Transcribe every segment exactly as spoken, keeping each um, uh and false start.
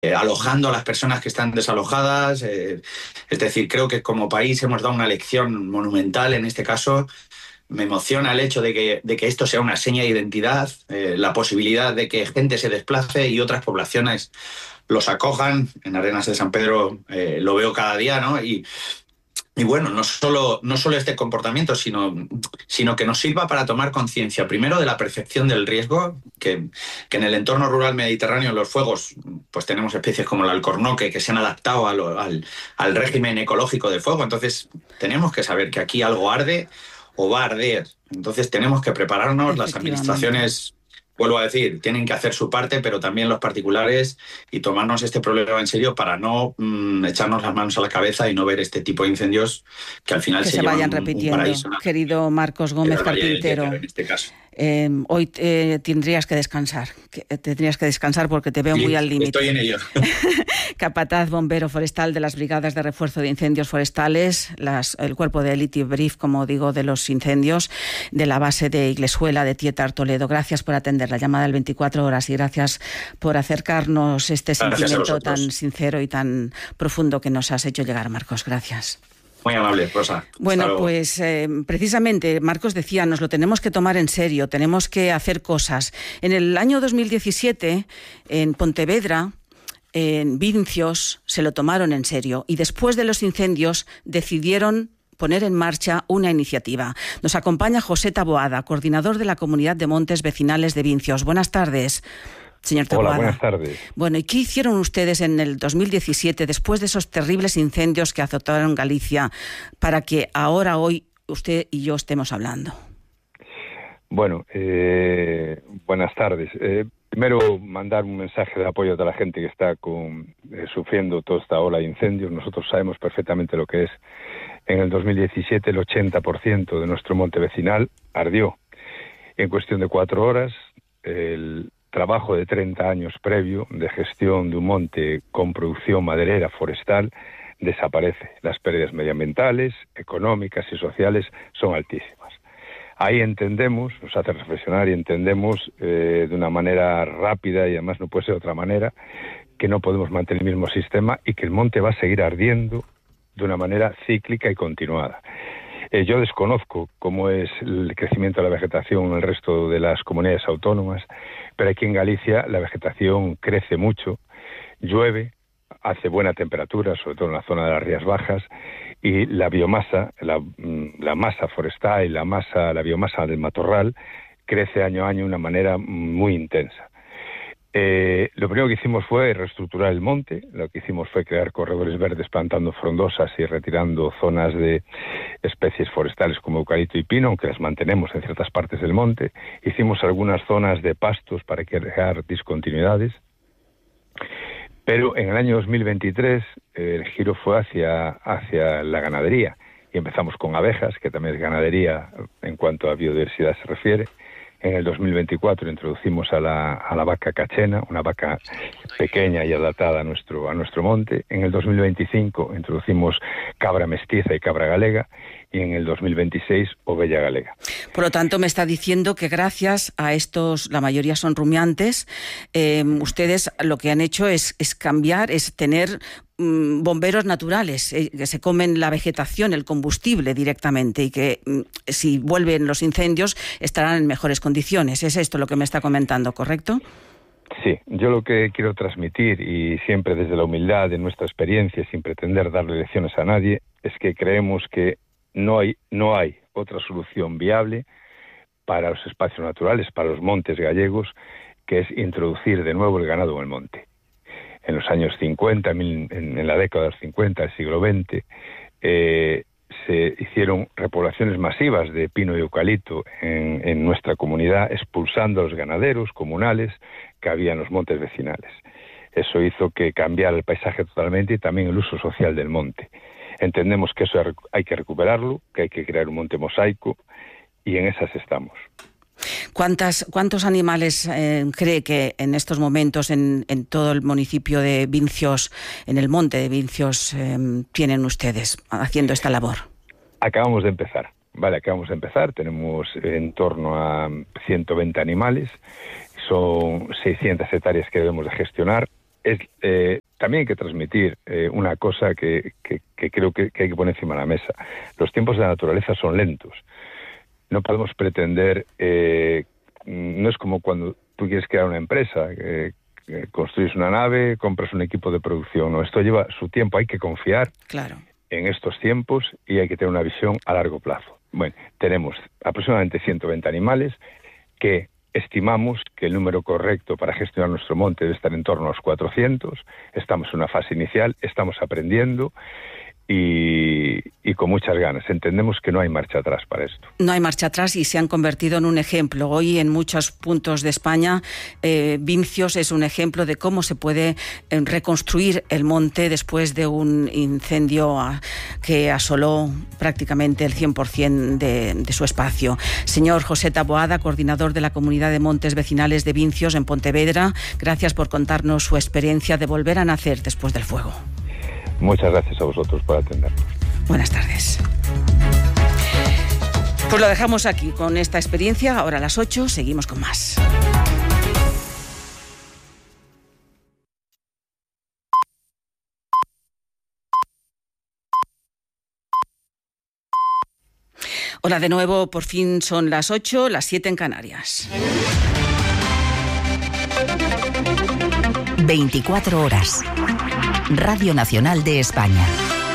eh, alojando a las personas que están desalojadas. Eh, es decir, creo que como país hemos dado una lección monumental en este caso. Me emociona el hecho de que, de que esto sea una seña de identidad, eh, la posibilidad de que gente se desplace y otras poblaciones los acojan. En Arenas de San Pedro eh, lo veo cada día, ¿no? Y, y bueno, no solo, no solo este comportamiento, sino, sino que nos sirva para tomar conciencia, primero, de la percepción del riesgo, que, que en el entorno rural mediterráneo, en los fuegos, pues tenemos especies como el alcornoque que se han adaptado a lo, al, al régimen ecológico de fuego. Entonces, tenemos que saber que aquí algo arde o va a arder. Entonces, tenemos que prepararnos, las Efectivamente. administraciones... Vuelvo a decir, tienen que hacer su parte, pero también los particulares, y tomarnos este problema en serio para no mm, echarnos las manos a la cabeza y no ver este tipo de incendios que al final Que se se llevan vayan un, un repitiendo. paraíso natural, Querido Marcos que era Gómez el Valle del Yétaro Carpintero, en este caso. eh, hoy eh, tendrías que descansar. Que, eh, tendrías que descansar porque te veo muy Sí, al estoy límite. en ello. Capataz bombero forestal de las Brigadas de Refuerzo de Incendios Forestales, las, el cuerpo de élite brief, como digo, de los incendios, de la base de Iglesuela, de Tietar, Toledo. Gracias por atender la llamada del veinticuatro horas y gracias por acercarnos este Gracias a sentimiento tan vosotros. sincero y tan profundo que nos has hecho llegar, Marcos. Gracias. Muy amable, Rosa. Hasta Bueno, luego. pues eh, precisamente Marcos decía, nos lo tenemos que tomar en serio, tenemos que hacer cosas. En el año dos mil diecisiete, en Pontevedra, en Vincios, se lo tomaron en serio y después de los incendios decidieron poner en marcha una iniciativa. Nos acompaña José Taboada, coordinador de la Comunidad de Montes Vecinales de Vincios. Buenas tardes, señor Taboada. Hola, buenas tardes. Bueno, ¿y qué hicieron ustedes en el dos mil diecisiete, después de esos terribles incendios que azotaron Galicia, para que ahora, hoy, usted y yo estemos hablando? Bueno, eh, buenas tardes. Eh, primero, mandar un mensaje de apoyo a toda la gente que está con, eh, sufriendo toda esta ola de incendios. Nosotros sabemos perfectamente lo que es. En el dos mil diecisiete, el ochenta por ciento de nuestro monte vecinal ardió. En cuestión de cuatro horas, el trabajo de treinta años previo de gestión de un monte con producción maderera forestal desaparece. Las pérdidas medioambientales, económicas y sociales son altísimas. Ahí entendemos, nos hace reflexionar y entendemos eh, de una manera rápida, y además no puede ser de otra manera, que no podemos mantener el mismo sistema y que el monte va a seguir ardiendo de una manera cíclica y continuada. Eh, yo desconozco cómo es el crecimiento de la vegetación en el resto de las comunidades autónomas, pero aquí en Galicia la vegetación crece mucho, llueve, hace buena temperatura, sobre todo en la zona de las Rías Bajas, y la biomasa, la, la masa forestal y la masa, la biomasa del matorral crece año a año de una manera muy intensa. Eh, lo primero que hicimos fue reestructurar el monte, lo que hicimos fue crear corredores verdes plantando frondosas y retirando zonas de especies forestales como eucalipto y pino, aunque las mantenemos en ciertas partes del monte. Hicimos algunas zonas de pastos para crear discontinuidades, pero en el año dos mil veintitrés eh, el giro fue hacia, hacia la ganadería y empezamos con abejas, que también es ganadería en cuanto a biodiversidad se refiere. En el dos mil veinticuatro introducimos a la, a la vaca cachena, una vaca pequeña y adaptada a nuestro, a nuestro monte. En el dos mil veinticinco introducimos cabra mestiza y cabra galega, y en el dos mil veintiséis ovella galega. Por lo tanto, me está diciendo que gracias a estos, la mayoría son rumiantes, eh, ustedes lo que han hecho es, es cambiar, es tener mm, bomberos naturales, eh, que se comen la vegetación, el combustible directamente, y que mm, si vuelven los incendios estarán en mejores condiciones. Es esto lo que me está comentando, ¿correcto? Sí, yo lo que quiero transmitir, y siempre desde la humildad de nuestra experiencia, sin pretender darle lecciones a nadie, es que creemos que no hay, no hay otra solución viable para los espacios naturales, para los montes gallegos, que es introducir de nuevo el ganado en el monte. En los años cincuenta, en, en la década de los cincuenta del siglo veinte, eh, se hicieron repoblaciones masivas de pino y eucalipto en, en nuestra comunidad, expulsando a los ganaderos comunales que había en los montes vecinales. Eso hizo que cambiara el paisaje totalmente y también el uso social del monte. Entendemos que eso hay que recuperarlo, que hay que crear un monte mosaico, y en esas estamos. ¿Cuántas, ¿Cuántos animales eh, cree que en estos momentos en, en todo el municipio de Vincios, en el monte de Vincios, eh, tienen ustedes haciendo esta labor? Acabamos de empezar, vale, acabamos de empezar. Tenemos en torno a ciento veinte animales, son seiscientas hectáreas que debemos de gestionar. es, eh, también hay que transmitir eh, una cosa que, que, que creo que, que hay que poner encima de la mesa. Los tiempos de la naturaleza son lentos. No podemos pretender, eh, no es como cuando tú quieres crear una empresa, eh, eh, construyes una nave, compras un equipo de producción. No, esto lleva su tiempo, hay que confiar claro. en estos tiempos y hay que tener una visión a largo plazo. Bueno, tenemos aproximadamente ciento veinte animales que estimamos que el número correcto para gestionar nuestro monte debe estar en torno a los cuatrocientos. Estamos en una fase inicial, estamos aprendiendo y, y con muchas ganas. Entendemos que no hay marcha atrás para esto. No hay marcha atrás y se han convertido en un ejemplo. Hoy en muchos puntos de España, eh, Vincios es un ejemplo de cómo se puede eh, reconstruir el monte después de un incendio a, que asoló prácticamente el cien por ciento de, de su espacio. Señor José Taboada, coordinador de la Comunidad de Montes Vecinales de Vincios en Pontevedra, gracias por contarnos su experiencia de volver a nacer después del fuego. Muchas gracias a vosotros por atendernos. Buenas tardes. Pues lo dejamos aquí con esta experiencia. Ahora a las ocho seguimos con más. Hola de nuevo, por fin son las ocho, las siete en Canarias. veinticuatro horas. Radio Nacional de España.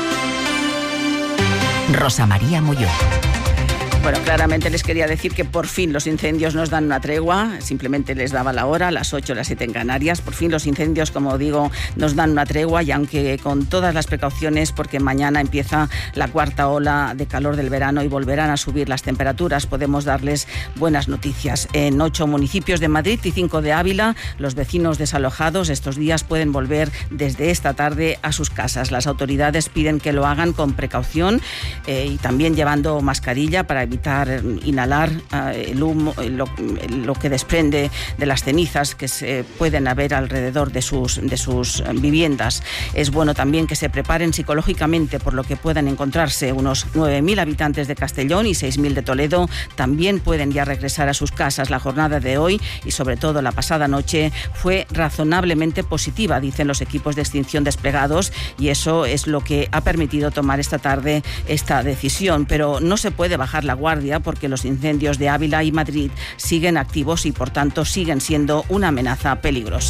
Rosa María Molló. Bueno, claramente les quería decir que por fin los incendios nos dan una tregua, simplemente les daba la hora, las ocho, las siete en Canarias. Por fin los incendios, como digo, nos dan una tregua y aunque con todas las precauciones, porque mañana empieza la cuarta ola de calor del verano y volverán a subir las temperaturas, podemos darles buenas noticias. En ocho municipios de Madrid y cinco de Ávila, los vecinos desalojados estos días pueden volver desde esta tarde a sus casas. Las autoridades piden que lo hagan con precaución eh, y también llevando mascarilla para evitar inhalar uh, el humo, lo, lo que desprende de las cenizas que se pueden haber alrededor de sus, de sus viviendas. Es bueno también que se preparen psicológicamente por lo que puedan encontrarse. Unos nueve mil habitantes de Castellón y seis mil de Toledo también pueden ya regresar a sus casas. La jornada de hoy y sobre todo la pasada noche fue razonablemente positiva, dicen los equipos de extinción desplegados, y eso es lo que ha permitido tomar esta tarde esta decisión. Pero no se puede bajar la guardia porque los incendios de Ávila y Madrid siguen activos y por tanto siguen siendo una amenaza peligrosa.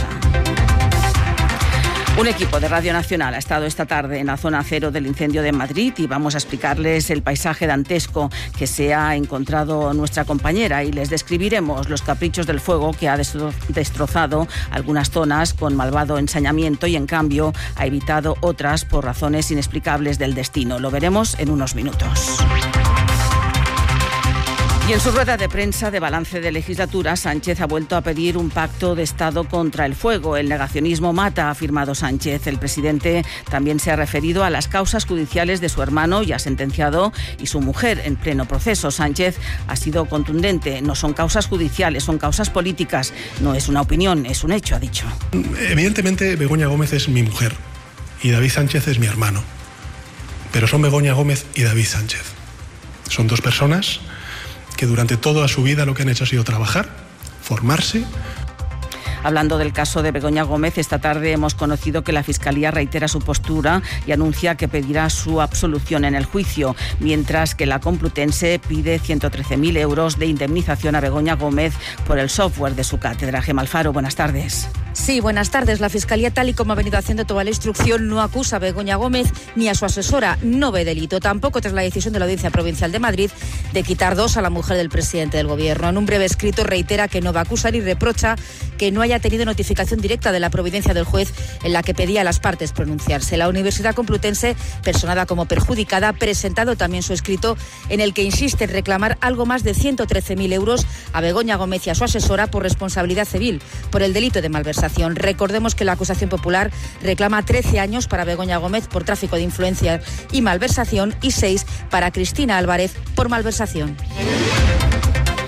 Un equipo de Radio Nacional ha estado esta tarde en la zona cero del incendio de Madrid y vamos a explicarles el paisaje dantesco que se ha encontrado nuestra compañera y les describiremos los caprichos del fuego que ha destrozado algunas zonas con malvado ensañamiento y en cambio ha evitado otras por razones inexplicables del destino. Lo veremos en unos minutos. Y en su rueda de prensa de balance de legislatura, Sánchez ha vuelto a pedir un pacto de Estado contra el fuego. El negacionismo mata, ha afirmado Sánchez. El presidente también se ha referido a las causas judiciales de su hermano ya sentenciado y su mujer en pleno proceso. Sánchez ha sido contundente. No son causas judiciales, son causas políticas. No es una opinión, es un hecho, ha dicho. Evidentemente, Begoña Gómez es mi mujer y David Sánchez es mi hermano. Pero son Begoña Gómez y David Sánchez. Son dos personas que durante toda su vida lo que han hecho ha sido trabajar, formarse. Hablando del caso de Begoña Gómez, esta tarde hemos conocido que la Fiscalía reitera su postura y anuncia que pedirá su absolución en el juicio, mientras que la Complutense pide ciento trece mil euros de indemnización a Begoña Gómez por el software de su cátedra. Gemma Alfaro, buenas tardes. Sí, buenas tardes. La Fiscalía, tal y como ha venido haciendo toda la instrucción, no acusa a Begoña Gómez ni a su asesora. No ve delito, tampoco tras la decisión de la Audiencia Provincial de Madrid de quitar dos a la mujer del presidente del Gobierno. En un breve escrito reitera que no va a acusar y reprocha que no haya tenido notificación directa de la providencia del juez en la que pedía a las partes pronunciarse. La Universidad Complutense, personada como perjudicada, ha presentado también su escrito en el que insiste en reclamar algo más de ciento trece mil euros a Begoña Gómez y a su asesora por responsabilidad civil por el delito de malversación. Recordemos que la acusación popular reclama trece años para Begoña Gómez por tráfico de influencias y malversación y seis para Cristina Álvarez por malversación.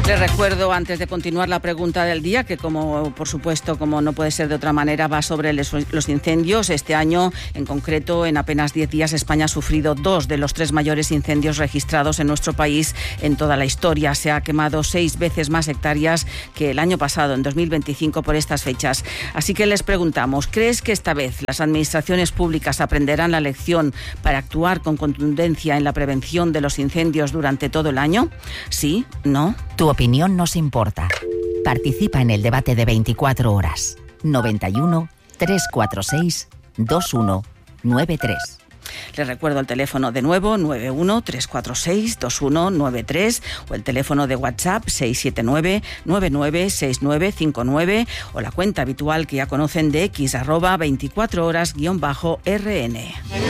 Les recuerdo, antes de continuar, la pregunta del día, que como por supuesto, como no puede ser de otra manera, va sobre los incendios. Este año, en concreto, en apenas diez días, España ha sufrido dos de los tres mayores incendios registrados en nuestro país en toda la historia. Se ha quemado seis veces más hectáreas que el año pasado, en dos mil veinticinco, por estas fechas. Así que les preguntamos, ¿crees que esta vez las administraciones públicas aprenderán la lección para actuar con contundencia en la prevención de los incendios durante todo el año? ¿Sí? ¿No? Tu opinión nos importa. Participa en el debate de veinticuatro horas. noventa y uno, trescientos cuarenta y seis, veintiuno noventa y tres. Les recuerdo el teléfono de nuevo, nueve uno, tres cuatro seis, dos uno nueve tres, o el teléfono de WhatsApp seis siete nueve, nueve nueve seis nueve cinco nueve, o la cuenta habitual que ya conocen de X, arroba veinticuatro horas guión bajo R N.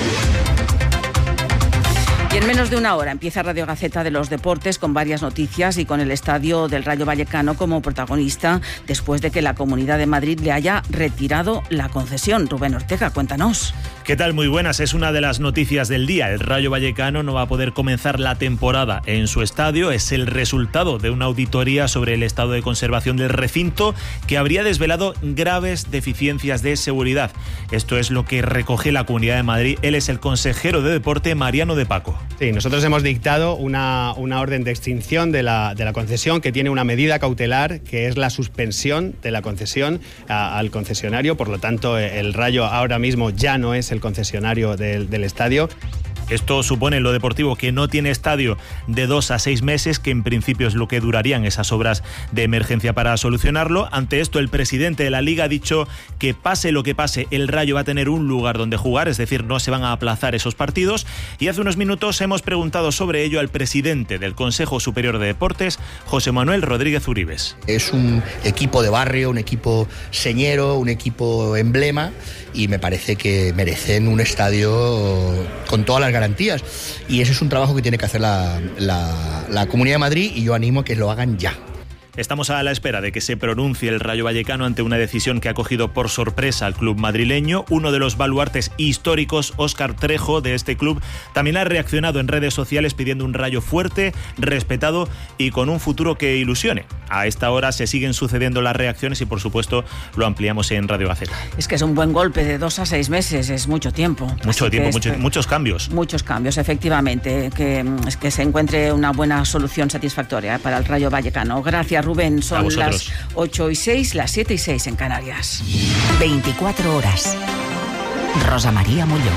Y en menos de una hora empieza Radio Gaceta de los Deportes, con varias noticias y con el estadio del Rayo Vallecano como protagonista, después de que la Comunidad de Madrid le haya retirado la concesión. Rubén Ortega, cuéntanos. ¿Qué tal? Muy buenas. Es una de las noticias del día. El Rayo Vallecano no va a poder comenzar la temporada en su estadio. Es el resultado de una auditoría sobre el estado de conservación del recinto, que habría desvelado graves deficiencias de seguridad. Esto es lo que recoge la Comunidad de Madrid. Él es el consejero de Deporte, Mariano de Paco. Sí, nosotros hemos dictado una, una orden de extinción de la, de la concesión, que tiene una medida cautelar, que es la suspensión de la concesión a, al concesionario. Por lo tanto, el Rayo ahora mismo ya no es el concesionario del, del estadio. Esto supone en lo deportivo que no tiene estadio de dos a seis meses, que en principio es lo que durarían esas obras de emergencia para solucionarlo. Ante esto, el presidente de la Liga ha dicho que pase lo que pase, el Rayo va a tener un lugar donde jugar, es decir, no se van a aplazar esos partidos. Y hace unos minutos hemos preguntado sobre ello al presidente del Consejo Superior de Deportes, José Manuel Rodríguez Uribes. Es un equipo de barrio, un equipo señero, un equipo emblema, y me parece que merecen un estadio con todas las garantías, y ese es un trabajo que tiene que hacer la, la, la Comunidad de Madrid, y yo animo a que lo hagan ya. Estamos a la espera de que se pronuncie el Rayo Vallecano ante una decisión que ha cogido por sorpresa al club madrileño. Uno de los baluartes históricos, Óscar Trejo, de este club, también ha reaccionado en redes sociales pidiendo un Rayo fuerte, respetado y con un futuro que ilusione. A esta hora se siguen sucediendo las reacciones y, por supuesto, lo ampliamos en Radio Gaceta. Es que es un buen golpe, de dos a seis meses, es mucho tiempo. Mucho tiempo, mucho, este, muchos cambios. Muchos cambios, efectivamente, que, que se encuentre una buena solución satisfactoria para el Rayo Vallecano. Gracias, Rubén. Son las ocho y seis, las siete y seis en Canarias. veinticuatro horas. Rosa María Mulló.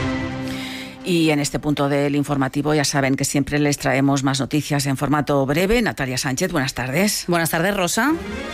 Y en este punto del informativo ya saben que siempre les traemos más noticias en formato breve. Natalia Sánchez, buenas tardes. Buenas tardes, Rosa.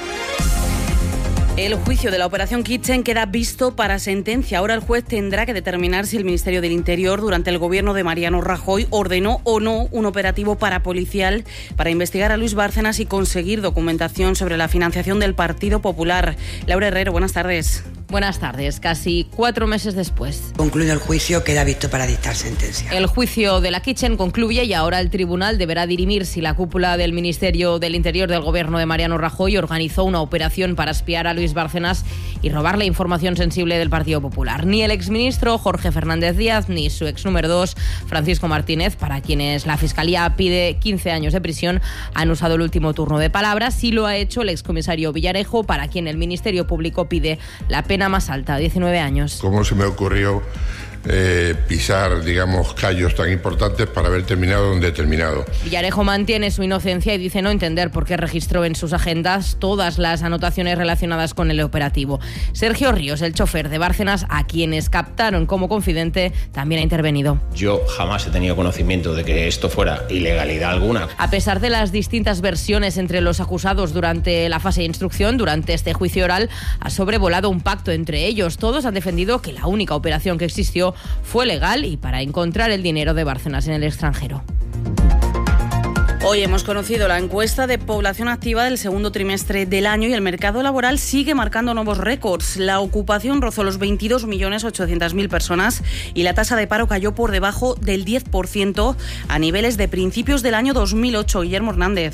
El juicio de la Operación Kitchen queda visto para sentencia. Ahora el juez tendrá que determinar si el Ministerio del Interior, durante el gobierno de Mariano Rajoy, ordenó o no un operativo parapolicial para investigar a Luis Bárcenas y conseguir documentación sobre la financiación del Partido Popular. Laura Herrero, buenas tardes. Buenas tardes. Casi cuatro meses después. Concluido el juicio, queda visto para dictar sentencia. El juicio de la Kitchen concluye y ahora el tribunal deberá dirimir si la cúpula del Ministerio del Interior del gobierno de Mariano Rajoy organizó una operación para espiar a Luis Bárcenas y robarle información sensible del Partido Popular. Ni el exministro Jorge Fernández Díaz ni su ex número dos, Francisco Martínez, para quienes la Fiscalía pide quince años de prisión, han usado el último turno de palabra. Sí lo ha hecho el excomisario Villarejo, para quien el Ministerio Público pide la pena más alta, diecinueve años. ¿Cómo se me ocurrió eh, pisar, digamos, callos tan importantes para haber terminado donde he terminado? Villarejo mantiene su inocencia y dice no entender por qué registró en sus agendas todas las anotaciones relacionadas con el operativo. Sergio Ríos, el chofer de Bárcenas, a quienes captaron como confidente, también ha intervenido. Yo jamás he tenido conocimiento de que esto fuera ilegalidad alguna. A pesar de las distintas versiones entre los acusados durante la fase de instrucción, durante este juicio oral ha sobrevolado un pacto entre ellos. Todos han defendido que la única operación que existió fue legal y para encontrar el dinero de Bárcenas en el extranjero. Hoy hemos conocido la encuesta de población activa del segundo trimestre del año y el mercado laboral sigue marcando nuevos récords. La ocupación rozó los veintidós millones ochocientas mil personas y la tasa de paro cayó por debajo del diez por ciento a niveles de principios del año dos mil ocho. Guillermo Hernández.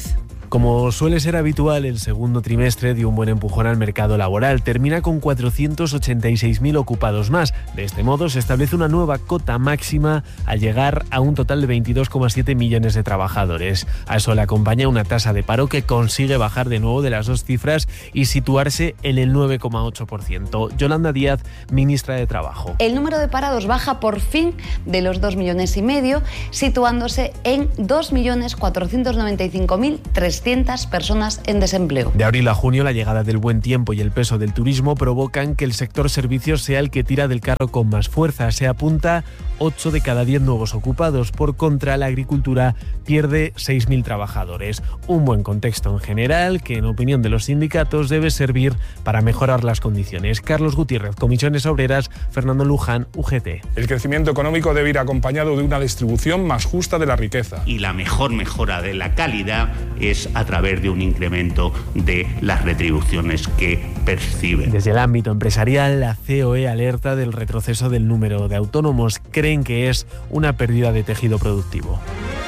Como suele ser habitual, el segundo trimestre dio un buen empujón al mercado laboral. Termina con cuatrocientos ochenta y seis mil ocupados más. De este modo, se establece una nueva cota máxima al llegar a un total de veintidós coma siete millones de trabajadores. A eso le acompaña una tasa de paro que consigue bajar de nuevo de las dos cifras y situarse en el nueve coma ocho por ciento. Yolanda Díaz, ministra de Trabajo. El número de parados baja por fin de los dos millones y medio, situándose en dos millones cuatrocientos noventa y cinco mil trescientas personas en desempleo. De abril a junio, la llegada del buen tiempo y el peso del turismo provocan que el sector servicios sea el que tira del carro con más fuerza. Se apunta ocho de cada diez nuevos ocupados. Por contra, la agricultura pierde seis mil trabajadores. Un buen contexto en general que, en opinión de los sindicatos, debe servir para mejorar las condiciones. Carlos Gutiérrez, Comisiones Obreras, Fernando Luján, U G T. El crecimiento económico debe ir acompañado de una distribución más justa de la riqueza. Y la mejor mejora de la calidad es a través de un incremento de las retribuciones que perciben. Desde el ámbito empresarial, la C O E alerta del retroceso del número de autónomos. Creen que es una pérdida de tejido productivo.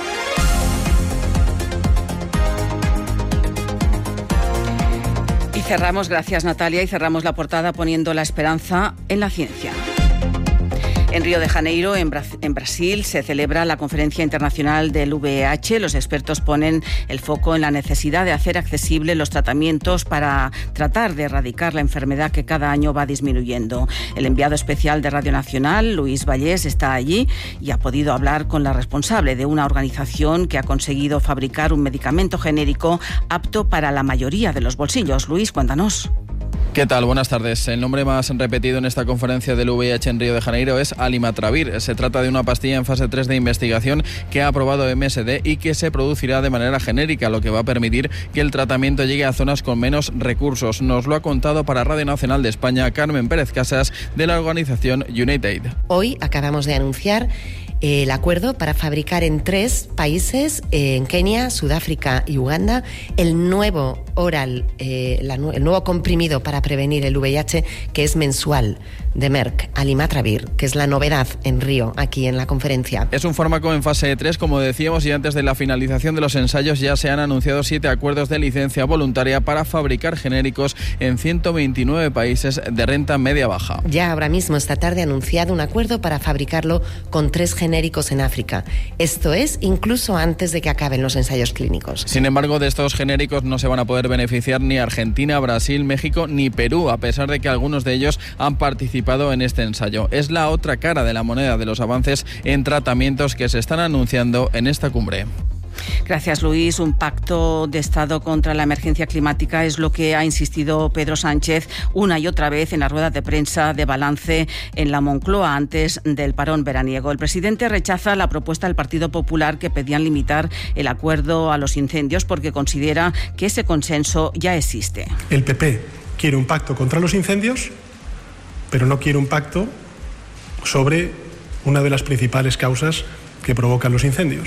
Y cerramos, gracias Natalia, y cerramos la portada poniendo la esperanza en la ciencia. En Río de Janeiro, en, Bra- en Brasil, se celebra la Conferencia Internacional del V I H. Los expertos ponen el foco en la necesidad de hacer accesibles los tratamientos para tratar de erradicar la enfermedad que cada año va disminuyendo. El enviado especial de Radio Nacional, Luis Vallés, está allí y ha podido hablar con la responsable de una organización que ha conseguido fabricar un medicamento genérico apto para la mayoría de los bolsillos. Luis, cuéntanos. ¿Qué tal? Buenas tardes. El nombre más repetido en esta conferencia del V I H en Río de Janeiro es Alimatravir. Se trata de una pastilla en fase tres de investigación que ha aprobado M S D y que se producirá de manera genérica, lo que va a permitir que el tratamiento llegue a zonas con menos recursos. Nos lo ha contado para Radio Nacional de España Carmen Pérez Casas, de la organización United. Hoy acabamos de anunciar el acuerdo para fabricar en tres países, en Kenia, Sudáfrica y Uganda, el nuevo oral, eh, la, el nuevo comprimido para prevenir el V I H, que es mensual, de Merck, Alimatravir, que es la novedad en Río, aquí en la conferencia. Es un fármaco en fase tres, como decíamos, y antes de la finalización de los ensayos ya se han anunciado siete acuerdos de licencia voluntaria para fabricar genéricos en ciento veintinueve países de renta media-baja. Ya ahora mismo, esta tarde, ha anunciado un acuerdo para fabricarlo con tres genéricos en África. Esto es incluso antes de que acaben los ensayos clínicos. Sin embargo, de estos genéricos no se van a poder beneficiar ni Argentina, Brasil, México ni Perú, a pesar de que algunos de ellos han participado en este ensayo. Es la otra cara de la moneda de los avances en tratamientos que se están anunciando en esta cumbre. Gracias, Luis. Un pacto de Estado contra la emergencia climática es lo que ha insistido Pedro Sánchez una y otra vez en la rueda de prensa de balance en la Moncloa antes del parón veraniego. El presidente rechaza la propuesta del Partido Popular que pedían limitar el acuerdo a los incendios porque considera que ese consenso ya existe. El P P quiere un pacto contra los incendios, pero no quiere un pacto sobre una de las principales causas que provocan los incendios.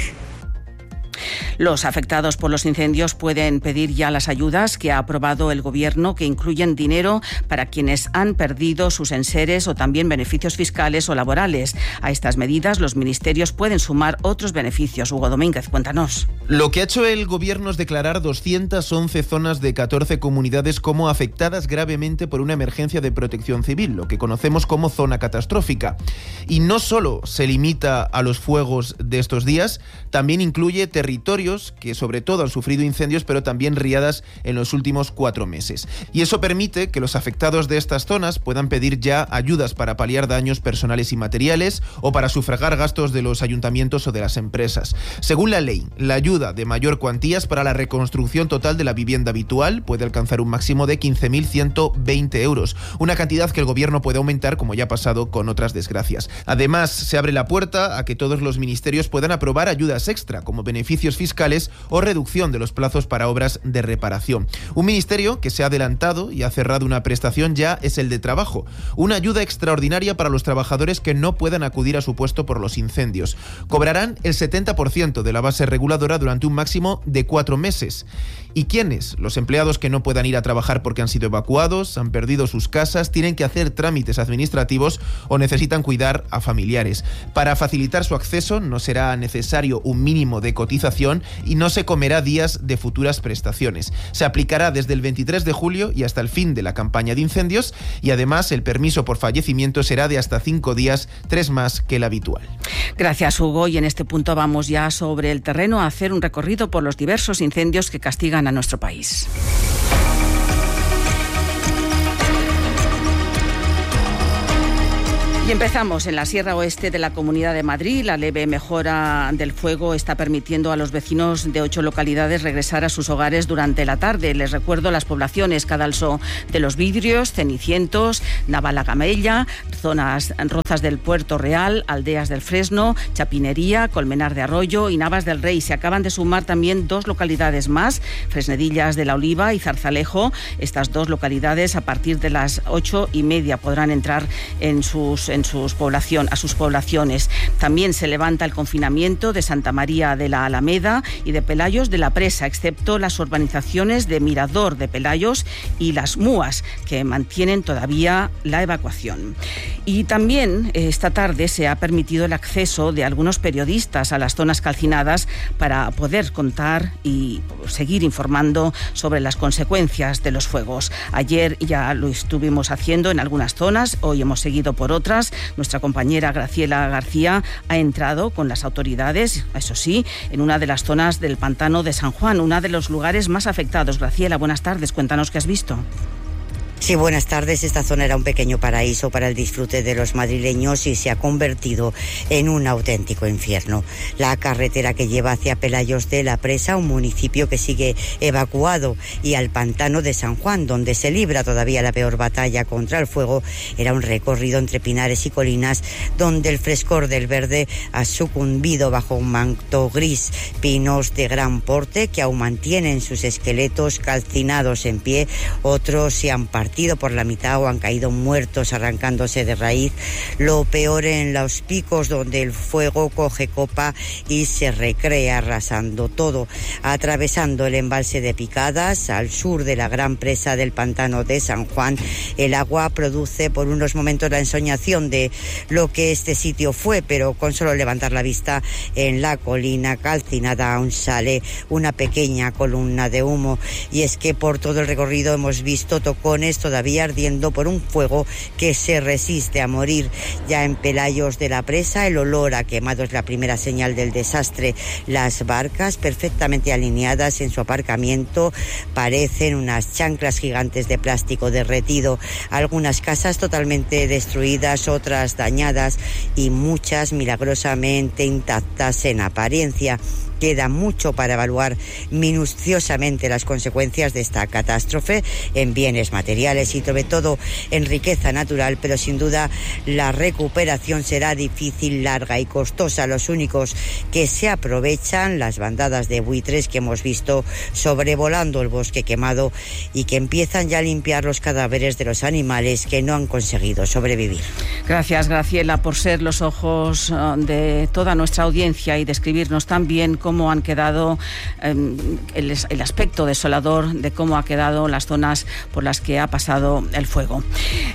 Los afectados por los incendios pueden pedir ya las ayudas que ha aprobado el Gobierno, que incluyen dinero para quienes han perdido sus enseres o también beneficios fiscales o laborales. A estas medidas los ministerios pueden sumar otros beneficios. Hugo Domínguez, cuéntanos. Lo que ha hecho el Gobierno es declarar doscientas once zonas de catorce comunidades como afectadas gravemente por una emergencia de protección civil, lo que conocemos como zona catastrófica. Y no solo se limita a los fuegos de estos días, también incluye territorios que sobre todo han sufrido incendios, pero también riadas en los últimos cuatro meses. Y eso permite que los afectados de estas zonas puedan pedir ya ayudas para paliar daños personales y materiales o para sufragar gastos de los ayuntamientos o de las empresas. Según la ley, la ayuda de mayor cuantía es para la reconstrucción total de la vivienda habitual, puede alcanzar un máximo de quince mil ciento veinte euros, una cantidad que el Gobierno puede aumentar, como ya ha pasado con otras desgracias. Además, se abre la puerta a que todos los ministerios puedan aprobar ayudas extra, como beneficios fiscales o reducción de los plazos para obras de reparación. Un ministerio que se ha adelantado y ha cerrado una prestación ya es el de trabajo, una ayuda extraordinaria para los trabajadores que no puedan acudir a su puesto por los incendios. Cobrarán el setenta por ciento de la base reguladora durante un máximo de cuatro meses. ¿Y quiénes? Los empleados que no puedan ir a trabajar porque han sido evacuados, han perdido sus casas, tienen que hacer trámites administrativos o necesitan cuidar a familiares. Para facilitar su acceso no será necesario un mínimo de cotización, y no se comerá días de futuras prestaciones. Se aplicará desde el veintitrés de julio y hasta el fin de la campaña de incendios, y además el permiso por fallecimiento será de hasta cinco días, tres más que el habitual. Gracias, Hugo. Y en este punto vamos ya sobre el terreno a hacer un recorrido por los diversos incendios que castigan a nuestro país. Y empezamos en la Sierra Oeste de la Comunidad de Madrid. La leve mejora del fuego está permitiendo a los vecinos de ocho localidades regresar a sus hogares durante la tarde. Les recuerdo las poblaciones: Cadalso de los Vidrios, Cenicientos, Navalagamella, zonas Rozas del Puerto Real, Aldeas del Fresno, Chapinería, Colmenar de Arroyo y Navas del Rey. Se acaban de sumar también dos localidades más, Fresnedillas de la Oliva y Zarzalejo. Estas dos localidades a partir de las ocho y media podrán entrar en sus en sus población, a sus poblaciones. También se levanta el confinamiento de Santa María de la Alameda y de Pelayos de la Presa, excepto las urbanizaciones de Mirador de Pelayos y Las Múas, que mantienen todavía la evacuación. Y también eh, esta tarde se ha permitido el acceso de algunos periodistas a las zonas calcinadas para poder contar y seguir informando sobre las consecuencias de los fuegos. Ayer ya lo estuvimos haciendo en algunas zonas, hoy hemos seguido por otras. Nuestra compañera Graciela García ha entrado con las autoridades, eso sí, en una de las zonas del pantano de San Juan, uno de los lugares más afectados. Graciela, buenas tardes, cuéntanos qué has visto. Sí, buenas tardes. Esta zona era un pequeño paraíso para el disfrute de los madrileños y se ha convertido en un auténtico infierno. La carretera que lleva hacia Pelayos de la Presa, un municipio que sigue evacuado, y al pantano de San Juan, donde se libra todavía la peor batalla contra el fuego, era un recorrido entre pinares y colinas donde el frescor del verde ha sucumbido bajo un manto gris. Pinos de gran porte que aún mantienen sus esqueletos calcinados en pie, otros se han partido por la mitad o han caído muertos arrancándose de raíz. Lo peor en los picos, donde el fuego coge copa y se recrea arrasando todo. Atravesando el embalse de Picadas, al sur de la gran presa del pantano de San Juan, el agua produce por unos momentos la ensoñación de lo que este sitio fue, pero con solo levantar la vista en la colina calcinada aún sale una pequeña columna de humo. Y es que por todo el recorrido hemos visto tocones todavía ardiendo por un fuego que se resiste a morir. Ya en Pelayos de la Presa, el olor a quemado es la primera señal del desastre. Las barcas, perfectamente alineadas en su aparcamiento, parecen unas chanclas gigantes de plástico derretido. Algunas casas totalmente destruidas, otras dañadas y muchas milagrosamente intactas en apariencia. Queda mucho para evaluar minuciosamente las consecuencias de esta catástrofe en bienes materiales y sobre todo en riqueza natural, pero sin duda la recuperación será difícil, larga y costosa. Los únicos que se aprovechan, las bandadas de buitres que hemos visto sobrevolando el bosque quemado y que empiezan ya a limpiar los cadáveres de los animales que no han conseguido sobrevivir. Gracias, Graciela, por ser los ojos de toda nuestra audiencia y describirnos tan bien cómo cómo han quedado eh, el, el aspecto desolador de cómo ha quedado las zonas por las que ha pasado el fuego.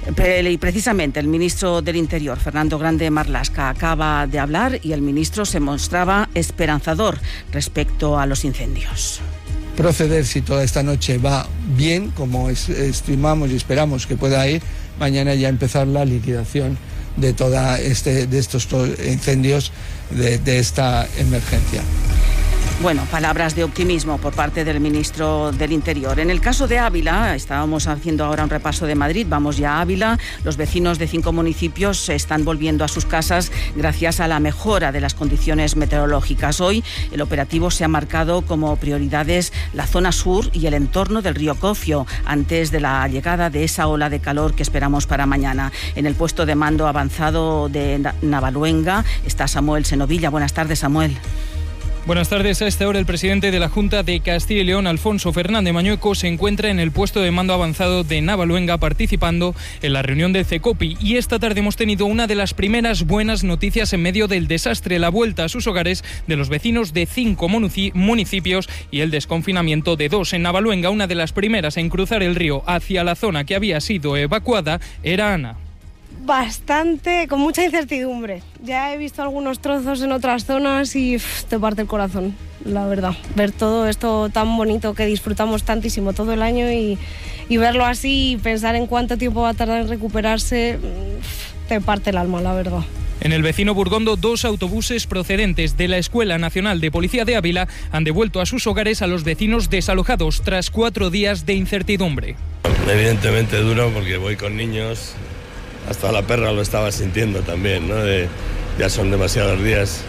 Y precisamente el ministro del Interior, Fernando Grande Marlaska, acaba de hablar y el ministro se mostraba esperanzador respecto a los incendios. Proceder, si toda esta noche va bien, como es, estimamos y esperamos que pueda ir, mañana ya empezar la liquidación de toda este de estos incendios de, de esta emergencia. Bueno, palabras de optimismo por parte del ministro del Interior. En el caso de Ávila, estábamos haciendo ahora un repaso de Madrid, vamos ya a Ávila. Los vecinos de cinco municipios se están volviendo a sus casas gracias a la mejora de las condiciones meteorológicas. Hoy el operativo se ha marcado como prioridades la zona sur y el entorno del río Cofio, antes de la llegada de esa ola de calor que esperamos para mañana. En el puesto de mando avanzado de Navaluenga está Samuel Senovilla. Buenas tardes, Samuel. Buenas tardes. A esta hora el presidente de la Junta de Castilla y León, Alfonso Fernández Mañueco, se encuentra en el puesto de mando avanzado de Navaluenga participando en la reunión del CECOPI. Y esta tarde hemos tenido una de las primeras buenas noticias en medio del desastre, la vuelta a sus hogares de los vecinos de cinco municipios y el desconfinamiento de dos. En Navaluenga, una de las primeras en cruzar el río hacia la zona que había sido evacuada era Ana. bastante, con mucha incertidumbre. Ya he visto algunos trozos en otras zonas y uf, te parte el corazón, la verdad. Ver todo esto tan bonito que disfrutamos tantísimo todo el año y, y verlo así y pensar en cuánto tiempo va a tardar en recuperarse, uf, te parte el alma, la verdad. En el vecino Burgondo, dos autobuses procedentes de la Escuela Nacional de Policía de Ávila han devuelto a sus hogares a los vecinos desalojados tras cuatro días de incertidumbre. Evidentemente duro porque voy con niños, hasta la perra lo estaba sintiendo también, ¿no? De, ya son demasiados días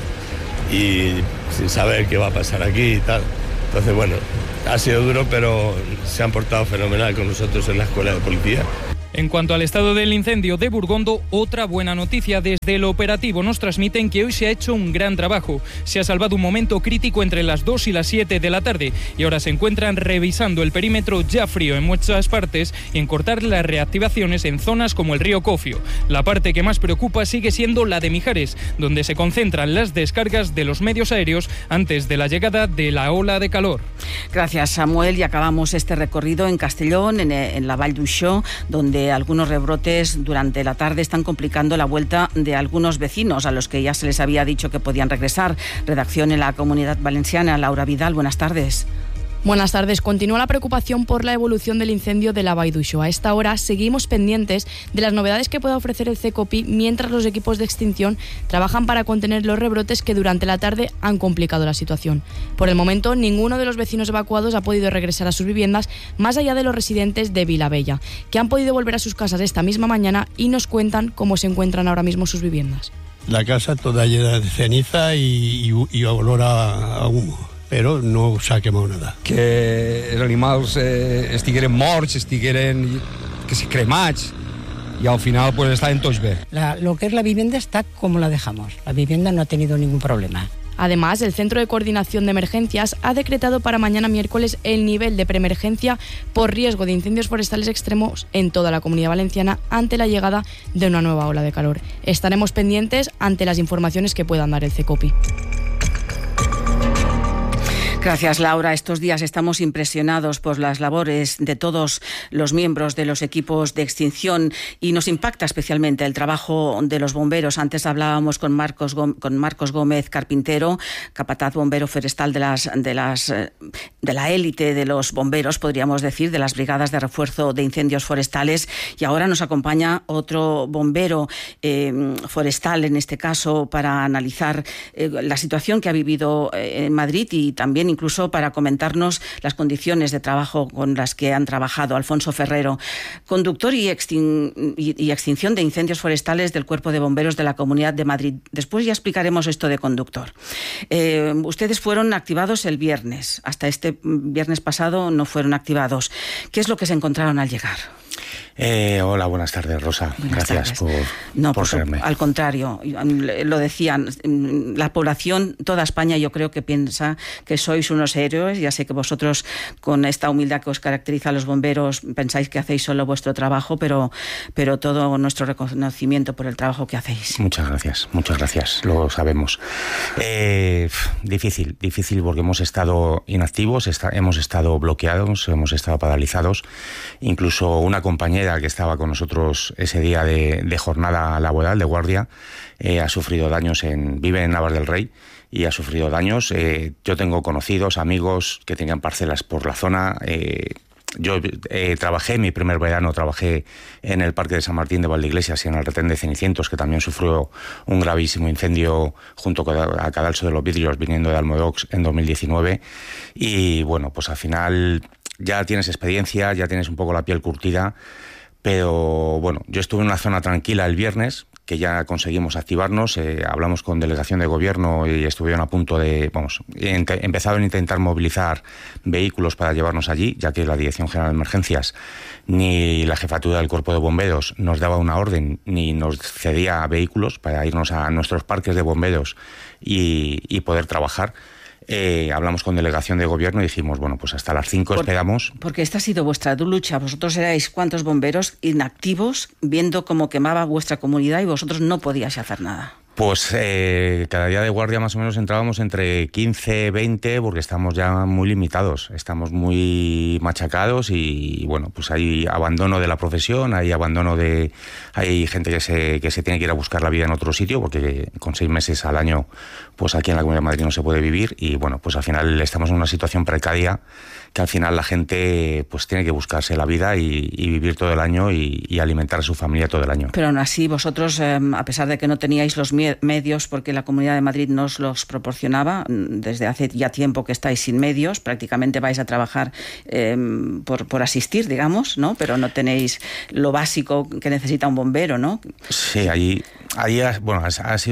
y sin saber qué va a pasar aquí y tal. Entonces, bueno, ha sido duro, pero se han portado fenomenal con nosotros en la Escuela de Policía. En cuanto al estado del incendio de Burgondo, otra buena noticia. Desde el operativo nos transmiten que hoy se ha hecho un gran trabajo. Se ha salvado un momento crítico entre las dos y las siete de la tarde y ahora se encuentran revisando el perímetro ya frío en muchas partes y en cortar las reactivaciones en zonas como el río Cofio. La parte que más preocupa sigue siendo la de Mijares, donde se concentran las descargas de los medios aéreos antes de la llegada de la ola de calor. Gracias, Samuel, y acabamos este recorrido en Castellón, en, en la Vall d'Uixó, donde algunos rebrotes durante la tarde están complicando la vuelta de algunos vecinos a los que ya se les había dicho que podían regresar. Redacción en la Comunidad Valenciana. Laura Vidal, buenas tardes. Buenas tardes. Continúa la preocupación por la evolución del incendio de la Vall d'Uixó. A esta hora seguimos pendientes de las novedades que pueda ofrecer el CECOPI mientras los equipos de extinción trabajan para contener los rebrotes que durante la tarde han complicado la situación. Por el momento, ninguno de los vecinos evacuados ha podido regresar a sus viviendas, más allá de los residentes de Vilabella, que han podido volver a sus casas esta misma mañana y nos cuentan cómo se encuentran ahora mismo sus viviendas. La casa toda llena de ceniza y, y, y olor a, a humo. Però no s'ha quemat nada. Que els animals eh, estigueren morts, estigueren que se cremats y al final pues estaven tots bé. La, lo que es la vivienda está como la dejamos. La vivienda no ha tenido ningún problema. Además, el Centro de Coordinación de Emergencias ha decretado para mañana miércoles el nivel de preemergencia por riesgo de incendios forestales extremos en toda la Comunidad Valenciana ante la llegada de una nueva ola de calor. Estaremos pendientes ante las informaciones que puedan dar el CECOPI. Gracias, Laura. Estos días estamos impresionados por las labores de todos los miembros de los equipos de extinción y nos impacta especialmente el trabajo de los bomberos. Antes hablábamos con Marcos, con Marcos Gómez Carpintero, capataz bombero forestal de las de las de la élite de los bomberos, podríamos decir, de las brigadas de refuerzo de incendios forestales, y ahora nos acompaña otro bombero eh, forestal, en este caso, para analizar eh, la situación que ha vivido eh, en Madrid y también incluso para comentarnos las condiciones de trabajo con las que han trabajado. Alfonso Ferrero, conductor y, extin- y, y extinción de incendios forestales del Cuerpo de Bomberos de la Comunidad de Madrid. Después ya explicaremos esto de conductor. Eh, ustedes fueron activados el viernes. Hasta este viernes pasado no fueron activados. ¿Qué es lo que se encontraron al llegar? Eh, hola, buenas tardes, Rosa. Buenas Gracias tardes. por, no, por serme. Al contrario, lo decían, la población, toda España, yo creo que piensa que sois unos héroes. Ya sé que vosotros, con esta humildad que os caracteriza a los bomberos, pensáis que hacéis solo vuestro trabajo, pero, pero todo nuestro reconocimiento por el trabajo que hacéis. Muchas gracias, muchas gracias, lo sabemos. Eh, difícil, difícil porque hemos estado inactivos, está, hemos estado bloqueados, hemos estado paralizados. Incluso una compañera que estaba con nosotros ese día de, de jornada laboral, de guardia, eh, ha sufrido daños, en vive en Navas del Rey y ha sufrido daños. Eh, yo tengo conocidos, amigos que tenían parcelas por la zona. Eh, yo eh, trabajé, mi primer verano trabajé en el Parque de San Martín de Valdeiglesias y en el retén de Cenicientos, que también sufrió un gravísimo incendio junto con a Cadalso de los Vidrios, viniendo de Almodox en dos mil diecinueve. Y bueno, pues al final ya tienes experiencia, ya tienes un poco la piel curtida. Pero bueno, yo estuve en una zona tranquila el viernes, que ya conseguimos activarnos, eh, hablamos con delegación de gobierno y estuvieron a punto de, vamos, ent- empezaron a intentar movilizar vehículos para llevarnos allí, ya que la Dirección General de Emergencias ni la jefatura del Cuerpo de Bomberos nos daba una orden ni nos cedía vehículos para irnos a nuestros parques de bomberos y, y poder trabajar. Eh, hablamos con delegación de gobierno y dijimos, bueno, pues hasta las cinco Por, esperamos. Porque esta ha sido vuestra lucha. Vosotros erais cuántos bomberos inactivos, viendo cómo quemaba vuestra comunidad y vosotros no podíais hacer nada. Pues eh, cada día de guardia más o menos entrábamos entre quince, veinte, porque estamos ya muy limitados, estamos muy machacados y bueno, pues hay abandono de la profesión, hay abandono de... hay gente que se, que se tiene que ir a buscar la vida en otro sitio, porque con seis meses al año, pues aquí en la Comunidad de Madrid no se puede vivir y bueno, pues al final estamos en una situación precaria que al final la gente pues tiene que buscarse la vida y, y vivir todo el año y, y alimentar a su familia todo el año. Pero aún así vosotros, eh, a pesar de que no teníais los medios, porque la Comunidad de Madrid no os los proporcionaba, desde hace ya tiempo que estáis sin medios, prácticamente vais a trabajar eh, por, por asistir, digamos, ¿no? Pero no tenéis lo básico que necesita un bombero, ¿no? Sí, ahí, ahí ha, bueno, ha, ha sido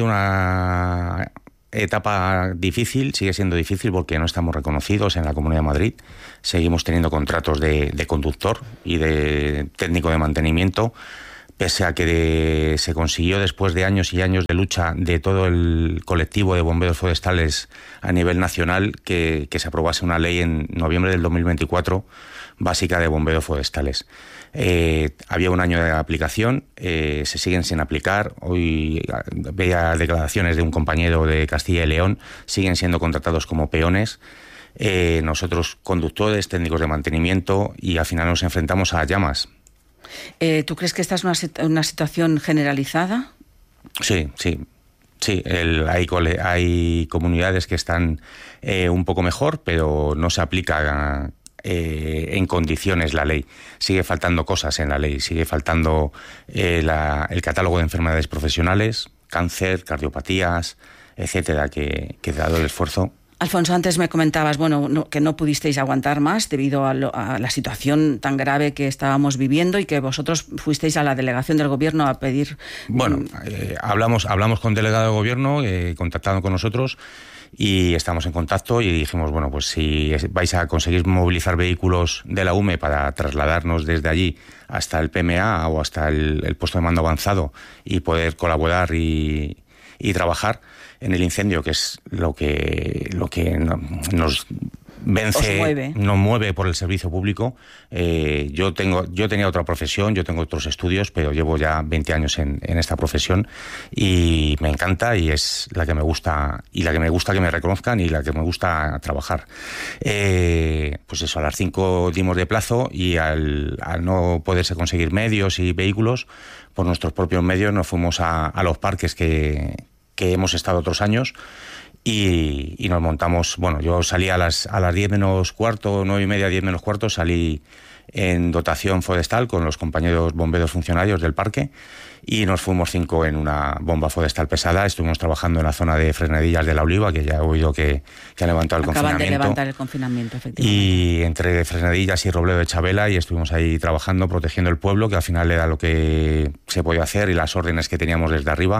una etapa difícil, sigue siendo difícil porque no estamos reconocidos en la Comunidad de Madrid, seguimos teniendo contratos de, de conductor y de técnico de mantenimiento, pese a que de, se consiguió después de años y años de lucha de todo el colectivo de bomberos forestales a nivel nacional que, que se aprobase una ley en noviembre del dos mil veinticuatro básica de bomberos forestales. Eh, había un año de aplicación, eh, se siguen sin aplicar. Hoy veía declaraciones de un compañero de Castilla y León, siguen siendo contratados como peones. Eh, nosotros conductores, técnicos de mantenimiento y al final nos enfrentamos a llamas. Eh, ¿Tú crees que esta es una, una situación generalizada? Sí, sí. Sí, el, hay, hay comunidades que están eh, un poco mejor, pero no se aplica eh, en condiciones la ley. Sigue faltando cosas en la ley, sigue faltando eh, la, el catálogo de enfermedades profesionales, cáncer, cardiopatías, etcétera, que, que dado el esfuerzo... Alfonso, antes me comentabas, bueno, no, que no pudisteis aguantar más debido a, lo, a la situación tan grave que estábamos viviendo y que vosotros fuisteis a la delegación del gobierno a pedir... Bueno, eh, hablamos, hablamos con delegado de gobierno, eh, contactado con nosotros y estamos en contacto y dijimos, bueno, pues si vais a conseguir movilizar vehículos de la U M E para trasladarnos desde allí hasta el P M A o hasta el, el puesto de mando avanzado y poder colaborar y, y trabajar en el incendio, que es lo que lo que nos vence, mueve. nos mueve por el servicio público. Eh, yo tengo, yo tenía otra profesión, yo tengo otros estudios, pero llevo ya veinte años en, en esta profesión y me encanta y es la que me gusta y la que me gusta que me reconozcan y la que me gusta trabajar. Eh, pues eso, a las cinco dimos de plazo y al, al no poderse conseguir medios y vehículos, por nuestros propios medios nos fuimos a, a los parques que que hemos estado otros años y, y nos montamos, bueno, yo salí a las a las diez menos cuarto, nueve y media, diez menos cuarto, salí en dotación forestal con los compañeros bomberos funcionarios del parque y nos fuimos cinco en una bomba forestal pesada. Estuvimos trabajando en la zona de Fresnedillas de la Oliva, que ya he oído que, que han levantado el Acaban confinamiento. de levantar el confinamiento, efectivamente. Y entre Fresnedillas y Robledo de Chabela y estuvimos ahí trabajando, protegiendo el pueblo, que al final era lo que se podía hacer y las órdenes que teníamos desde arriba.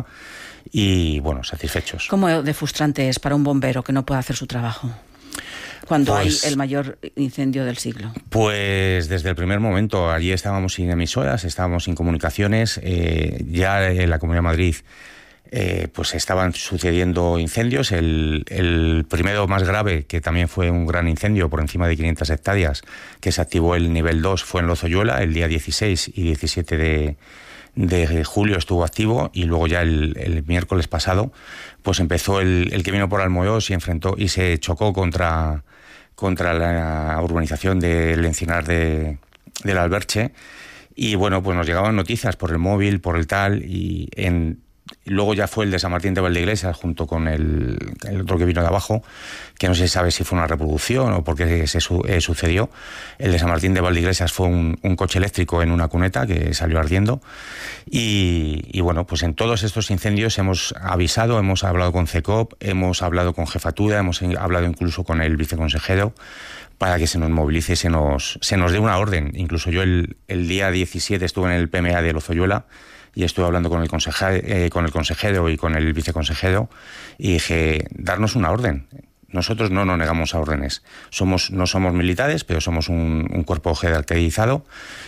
Y bueno, satisfechos. ¿Cómo de frustrante es para un bombero que no pueda hacer su trabajo cuando pues, hay el mayor incendio del siglo? Pues desde el primer momento, allí estábamos sin emisoras, estábamos sin comunicaciones, eh, ya en la Comunidad de Madrid eh, pues estaban sucediendo incendios. El, el primero más grave, que también fue un gran incendio por encima de quinientas hectáreas, que se activó el nivel dos, fue en Lozoyuela el día dieciséis y diecisiete de de julio estuvo activo y luego ya el, el miércoles pasado pues empezó el, el que vino por Almoyós y enfrentó y se chocó contra, contra la urbanización del Encinar de, del Alberche y bueno, pues nos llegaban noticias por el móvil, por el tal y en luego ya fue el de San Martín de Valdeiglesias junto con el, el otro que vino de abajo, que no se sabe si fue una reproducción o por qué se su, eh, sucedió. El de San Martín de Valdeiglesias fue un, un coche eléctrico en una cuneta que salió ardiendo. Y, y bueno, pues en todos estos incendios hemos avisado, hemos hablado con CECOP, hemos hablado con Jefatura, hemos hablado incluso con el viceconsejero para que se nos movilice y se nos, se nos dé una orden. Incluso yo el, el día diecisiete estuve en el P M A de Lozoyuela y estuve hablando con el consejero, eh, con el consejero y con el viceconsejero y dije, darnos una orden. Nosotros no nos negamos a órdenes. Somos, no somos militares, pero somos un, un cuerpo jerarquizado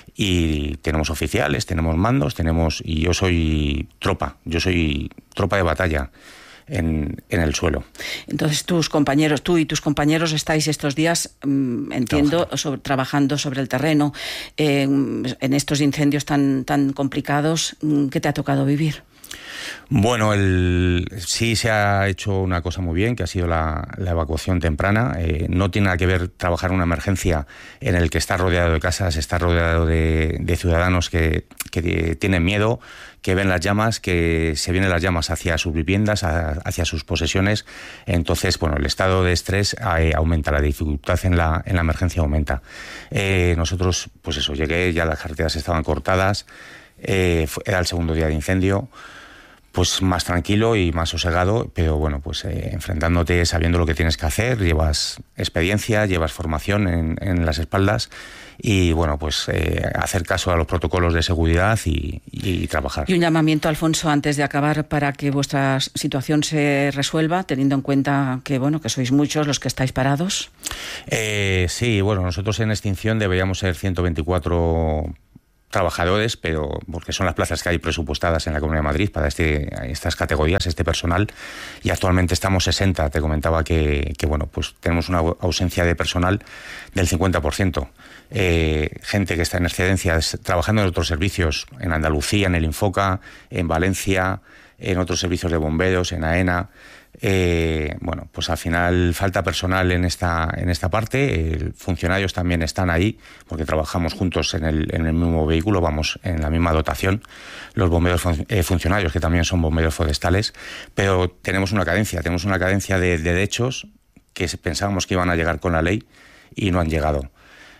y tenemos oficiales, tenemos mandos, tenemos y yo soy tropa, yo soy tropa de batalla. En, en el suelo. Entonces tus compañeros, tú y tus compañeros estáis estos días, mmm, entiendo, sobre, trabajando sobre el terreno, eh, en estos incendios tan, tan complicados. ¿Qué te ha tocado vivir? Bueno, el, sí se ha hecho una cosa muy bien, que ha sido la, la evacuación temprana. Eh, no tiene nada que ver trabajar en una emergencia en el que está rodeado de casas, está rodeado de, de ciudadanos que, que tienen miedo, que ven las llamas, que se vienen las llamas hacia sus viviendas, a, hacia sus posesiones. Entonces, bueno, el estado de estrés eh, aumenta, la dificultad en la, en la emergencia aumenta. Eh, nosotros, pues eso, llegué, ya las carreteras estaban cortadas, eh, fue, era el segundo día de incendio. Pues más tranquilo y más sosegado, pero bueno, pues eh, enfrentándote, sabiendo lo que tienes que hacer, llevas experiencia, llevas formación en, en las espaldas y bueno, pues eh, hacer caso a los protocolos de seguridad y, y trabajar. Y un llamamiento, Alfonso, antes de acabar, para que vuestra situación se resuelva, teniendo en cuenta que bueno, que sois muchos los que estáis parados. Eh, sí, bueno, nosotros en extinción deberíamos ser ciento veinticuatro trabajadores, pero porque son las plazas que hay presupuestadas en la Comunidad de Madrid para este, estas categorías, este personal, y actualmente estamos sesenta. Te comentaba que, que bueno, pues tenemos una ausencia de personal del cincuenta por ciento. Eh, gente que está en excedencias, trabajando en otros servicios, en Andalucía, en el Infoca, en Valencia, en otros servicios de bomberos, en AENA. Eh, bueno, pues al final falta personal en esta en esta parte. Eh, funcionarios también están ahí porque trabajamos juntos en el, en el mismo vehículo, vamos en la misma dotación. Los bomberos fun- eh, funcionarios, que también son bomberos forestales, pero tenemos una cadencia, tenemos una cadencia de, de derechos que pensábamos que iban a llegar con la ley y no han llegado.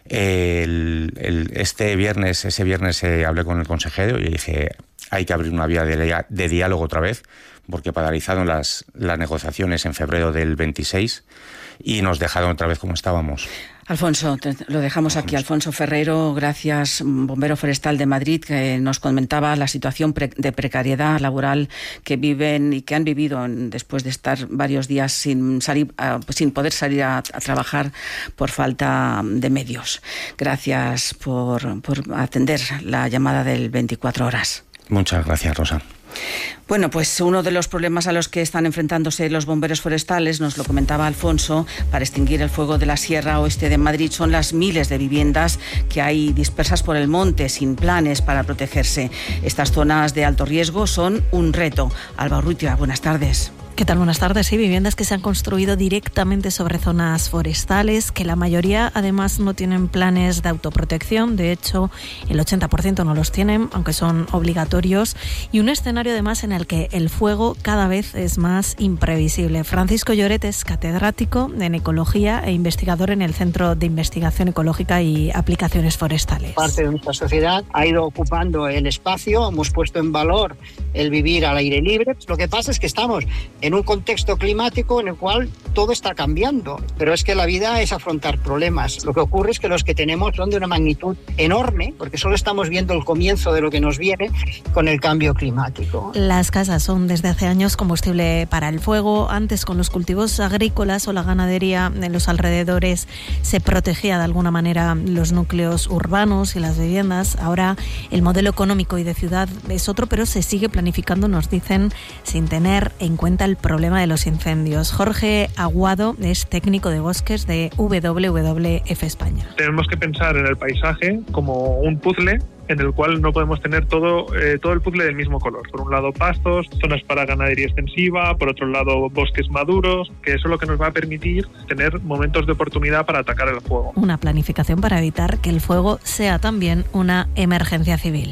El, el, este viernes, ese viernes eh, hablé con el consejero y le dije, hay que abrir una vía de, de diálogo otra vez, porque paralizaron las, las negociaciones en febrero del veintiséis y nos dejaron otra vez como estábamos. Alfonso, te, lo dejamos aquí. Alfonso Ferrero, gracias, bombero forestal de Madrid, que nos comentaba la situación pre, de precariedad laboral que viven y que han vivido en, después de estar varios días sin salir, uh, sin poder salir a, a trabajar por falta de medios. Gracias por, por atender la llamada del veinticuatro horas. Muchas gracias, Rosa. Bueno, pues uno de los problemas a los que están enfrentándose los bomberos forestales, nos lo comentaba Alfonso, para extinguir el fuego de la Sierra Oeste de Madrid, son las miles de viviendas que hay dispersas por el monte sin planes para protegerse. Estas zonas de alto riesgo son un reto. Alba Urrutia, buenas tardes. ¿Qué tal? Buenas tardes. Sí, viviendas que se han construido directamente sobre zonas forestales, que la mayoría además no tienen planes de autoprotección. De hecho, el ochenta por ciento no los tienen, aunque son obligatorios. Y un escenario además en el que el fuego cada vez es más imprevisible. Francisco Lloret es catedrático en ecología e investigador en el Centro de Investigación Ecológica y Aplicaciones Forestales. Parte de nuestra sociedad ha ido ocupando el espacio, hemos puesto en valor el vivir al aire libre. Lo que pasa es que estamos en un contexto climático en el cual todo está cambiando, pero es que la vida es afrontar problemas. Lo que ocurre es que los que tenemos son de una magnitud enorme, porque solo estamos viendo el comienzo de lo que nos viene con el cambio climático. Las casas son desde hace años combustible para el fuego. Antes, con los cultivos agrícolas o la ganadería en los alrededores, se protegía de alguna manera los núcleos urbanos y las viviendas. Ahora el modelo económico y de ciudad es otro, pero se sigue planificando, nos dicen, sin tener en cuenta el problema de los incendios. Jorge Aguado es técnico de bosques de W W F España. Tenemos que pensar en el paisaje como un puzzle en el cual no podemos tener todo, eh, todo el puzzle del mismo color. Por un lado pastos, zonas para ganadería extensiva, por otro lado bosques maduros, que eso es lo que nos va a permitir tener momentos de oportunidad para atacar el fuego. Una planificación para evitar que el fuego sea también una emergencia civil.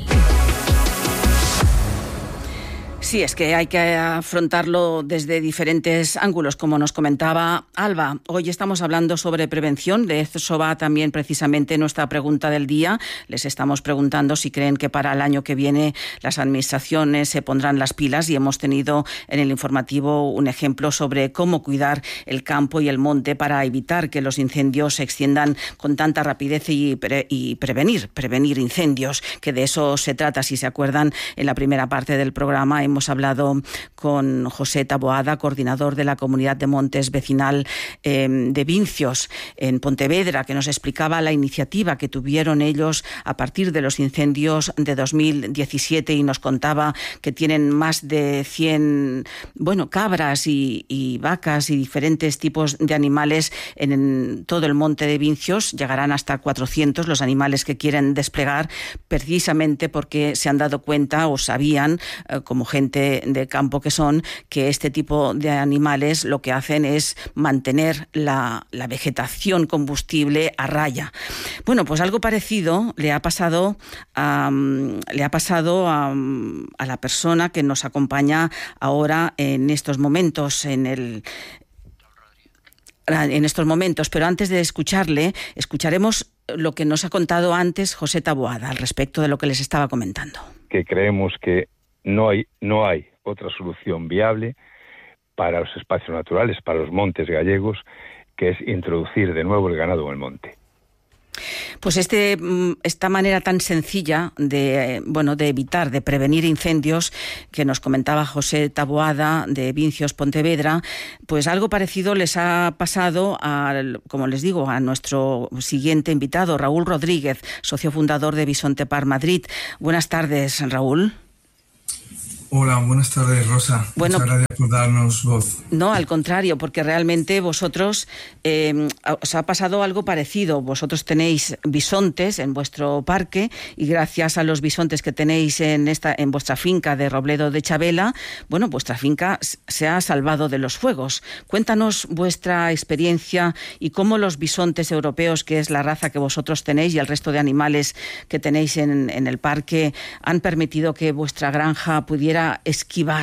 Sí, es que hay que afrontarlo desde diferentes ángulos, como nos comentaba Alba. Hoy estamos hablando sobre prevención, de eso va también precisamente nuestra pregunta del día. Les estamos preguntando si creen que para el año que viene las administraciones se pondrán las pilas, y hemos tenido en el informativo un ejemplo sobre cómo cuidar el campo y el monte para evitar que los incendios se extiendan con tanta rapidez y, pre- y prevenir, prevenir incendios, que de eso se trata. Si se acuerdan, en la primera parte del programa hemos Hemos hablado con José Taboada, coordinador de la Comunidad de Montes Vecinal eh, de Vincios en Pontevedra, que nos explicaba la iniciativa que tuvieron ellos a partir de los incendios de dos mil diecisiete, y nos contaba que tienen más de cien bueno, cabras y, y vacas y diferentes tipos de animales en, en todo el monte de Vincios. Llegarán hasta cuatrocientos los animales que quieren desplegar, precisamente porque se han dado cuenta o sabían, eh, como gente de campo que son, que este tipo de animales lo que hacen es mantener la, la vegetación combustible a raya. Bueno, pues algo parecido le ha pasado a, le ha pasado a, a la persona que nos acompaña ahora en estos momentos, en el en estos momentos, pero antes de escucharle, escucharemos lo que nos ha contado antes José Taboada al respecto de lo que les estaba comentando. Que creemos que no hay, no hay otra solución viable para los espacios naturales, para los montes gallegos, que es introducir de nuevo el ganado en el monte. Pues este, esta manera tan sencilla de, bueno, de evitar, de prevenir incendios que nos comentaba José Taboada de Vincios, Pontevedra, pues algo parecido les ha pasado, al, como les digo, a nuestro siguiente invitado, Raúl Rodríguez, socio fundador de Bisonte Park Madrid. Buenas tardes, Raúl. Hola, buenas tardes, Rosa. Bueno, muchas gracias por darnos voz. No, al contrario, porque realmente vosotros eh, os ha pasado algo parecido. Vosotros tenéis bisontes en vuestro parque y gracias a los bisontes que tenéis en esta en vuestra finca de Robledo de Chabela, bueno, vuestra finca se ha salvado de los fuegos. Cuéntanos vuestra experiencia y cómo los bisontes europeos, que es la raza que vosotros tenéis, y el resto de animales que tenéis en, en el parque, han permitido que vuestra granja pudiera esquivar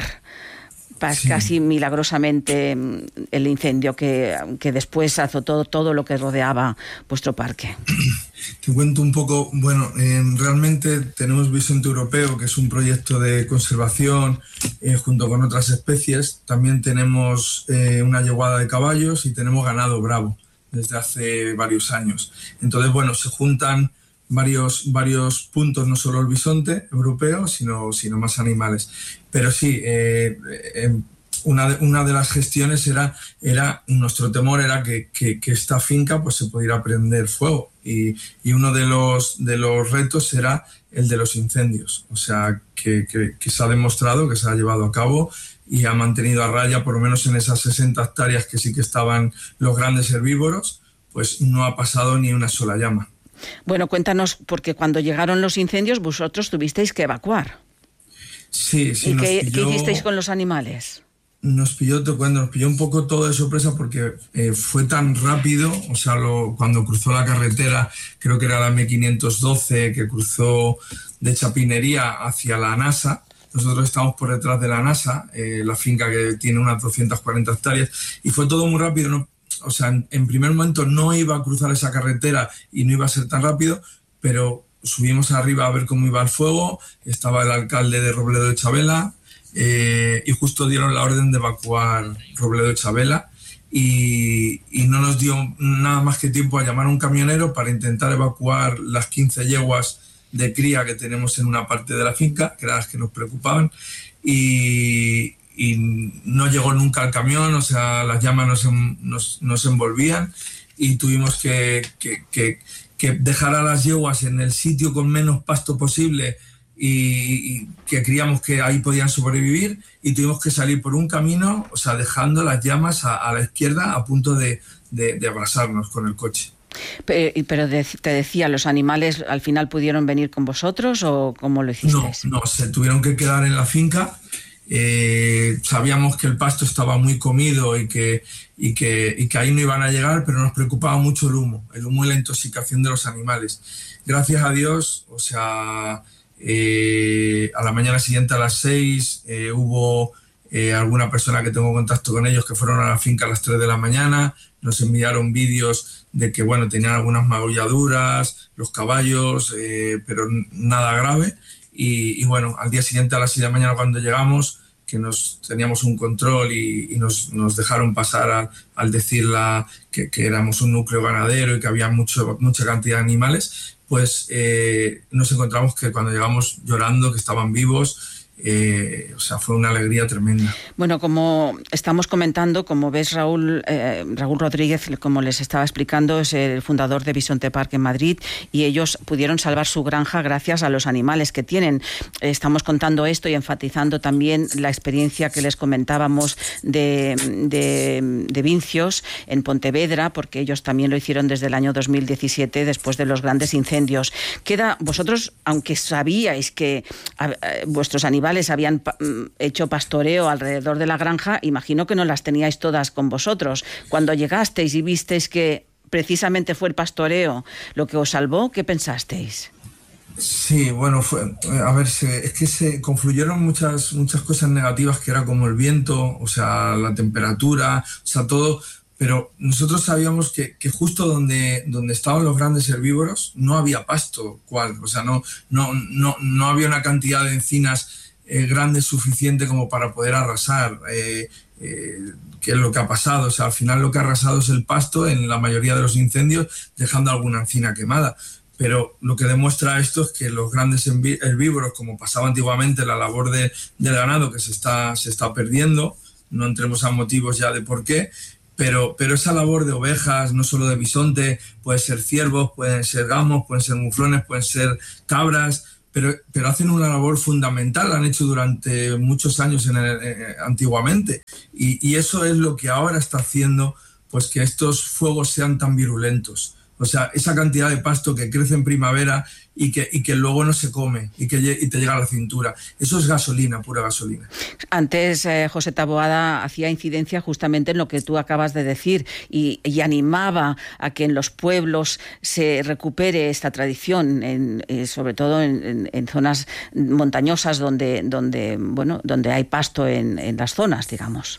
sí. casi milagrosamente el incendio que, que después azotó todo lo que rodeaba vuestro parque. Te cuento un poco. Bueno, eh, realmente tenemos Bisonte Europeo, que es un proyecto de conservación eh, junto con otras especies. También tenemos eh, una yeguada de caballos y tenemos ganado bravo desde hace varios años. Entonces, bueno, se juntan varios, varios puntos, no solo el bisonte europeo, sino, sino más animales. Pero sí, eh, eh, una, de, una de las gestiones era, era nuestro temor era que, que, que esta finca pues, se pudiera prender fuego. Y, y uno de los, de los retos era el de los incendios. O sea, que, que, que se ha demostrado, que se ha llevado a cabo y ha mantenido a raya, por lo menos en esas sesenta hectáreas que sí que estaban los grandes herbívoros, pues no ha pasado ni una sola llama. Bueno, cuéntanos, porque cuando llegaron los incendios vosotros tuvisteis que evacuar. Sí, sí. ¿Y nos qué, pilló, qué hicisteis con los animales? Nos pilló, te cuento, nos pilló un poco todo de sorpresa porque eh, fue tan rápido, o sea, lo, cuando cruzó la carretera, creo que era la eme quinientos doce, que cruzó de Chapinería hacia la NASA. Nosotros estamos por detrás de la NASA, eh, la finca que tiene unas doscientas cuarenta hectáreas, y fue todo muy rápido, ¿no? O sea, en, en primer momento no iba a cruzar esa carretera y no iba a ser tan rápido, pero subimos arriba a ver cómo iba el fuego, estaba el alcalde de Robledo de Chabela eh, y justo dieron la orden de evacuar Robledo de Chabela y, y no nos dio nada más que tiempo a llamar a un camionero para intentar evacuar las quince yeguas de cría que tenemos en una parte de la finca, que eran las que nos preocupaban, y... y no llegó nunca el camión, o sea, las llamas nos, nos, nos envolvían y tuvimos que, que, que, que dejar a las yeguas en el sitio con menos pasto posible y, y que creíamos que ahí podían sobrevivir, y tuvimos que salir por un camino, o sea, dejando las llamas a, a la izquierda a punto de, de, de abrasarnos con el coche. Pero de, te decía, ¿los animales al final pudieron venir con vosotros o cómo lo hicisteis? No, no, se tuvieron que quedar en la finca. Eh, sabíamos que el pasto estaba muy comido y que, y, que, y que ahí no iban a llegar, pero nos preocupaba mucho el humo, el humo y la intoxicación de los animales. Gracias a Dios, o sea, eh, a la mañana siguiente a las seis eh, hubo eh, alguna persona que tengo contacto con ellos que fueron a la finca a las tres de la mañana, nos enviaron vídeos de que, bueno, tenían algunas magulladuras, los caballos, eh, pero nada grave. Y, y bueno, al día siguiente a las seis de la mañana cuando llegamos, que nos teníamos un control y, y nos, nos dejaron pasar a, al decir la, que, que éramos un núcleo ganadero y que había mucho, mucha cantidad de animales, pues eh, nos encontramos que cuando llegamos llorando, que estaban vivos. Eh, o sea, fue una alegría tremenda. Bueno, como estamos comentando, como ves, Raúl eh, Raúl Rodríguez, como les estaba explicando, es el fundador de Bisonte Park en Madrid, y ellos pudieron salvar su granja gracias a los animales que tienen. Estamos contando esto y enfatizando también la experiencia que les comentábamos de, de, de Vincios en Pontevedra, porque ellos también lo hicieron desde el año dos mil diecisiete, después de los grandes incendios. Queda, vosotros, aunque sabíais que a, a, vuestros animales caníbales habían hecho pastoreo alrededor de la granja, imagino que no las teníais todas con vosotros. Cuando llegasteis y visteis que precisamente fue el pastoreo lo que os salvó, ¿qué pensasteis? Sí, bueno, fue, a ver, se, es que se confluyeron muchas, muchas cosas negativas, que era como el viento, o sea, la temperatura, o sea, todo, pero nosotros sabíamos que, que justo donde, donde estaban los grandes herbívoros no había pasto, cual, o sea, no, no, no, no había una cantidad de encinas eh, grande suficiente como para poder arrasar, eh, eh, que es lo que ha pasado, o sea, al final lo que ha arrasado es el pasto en la mayoría de los incendios, dejando alguna encina quemada. Pero lo que demuestra esto es que los grandes herbívoros, como pasaba antiguamente, la labor de, del ganado que se está, se está perdiendo, no entremos a motivos ya de por qué, pero, pero esa labor de ovejas, no solo de bisonte, puede ser ciervos, pueden ser gamos, pueden ser muflones, pueden ser cabras, pero, pero hacen una labor fundamental, la han hecho durante muchos años en el, eh, antiguamente, y, y eso es lo que ahora está haciendo pues que estos fuegos sean tan virulentos. O sea, esa cantidad de pasto que crece en primavera y que, y que luego no se come y que y te llega a la cintura. Eso es gasolina, pura gasolina. Antes eh, José Taboada hacía incidencia justamente en lo que tú acabas de decir y, y animaba a que en los pueblos se recupere esta tradición, en, eh, sobre todo en, en, en zonas montañosas donde, donde, bueno, donde hay pasto en, en las zonas, digamos.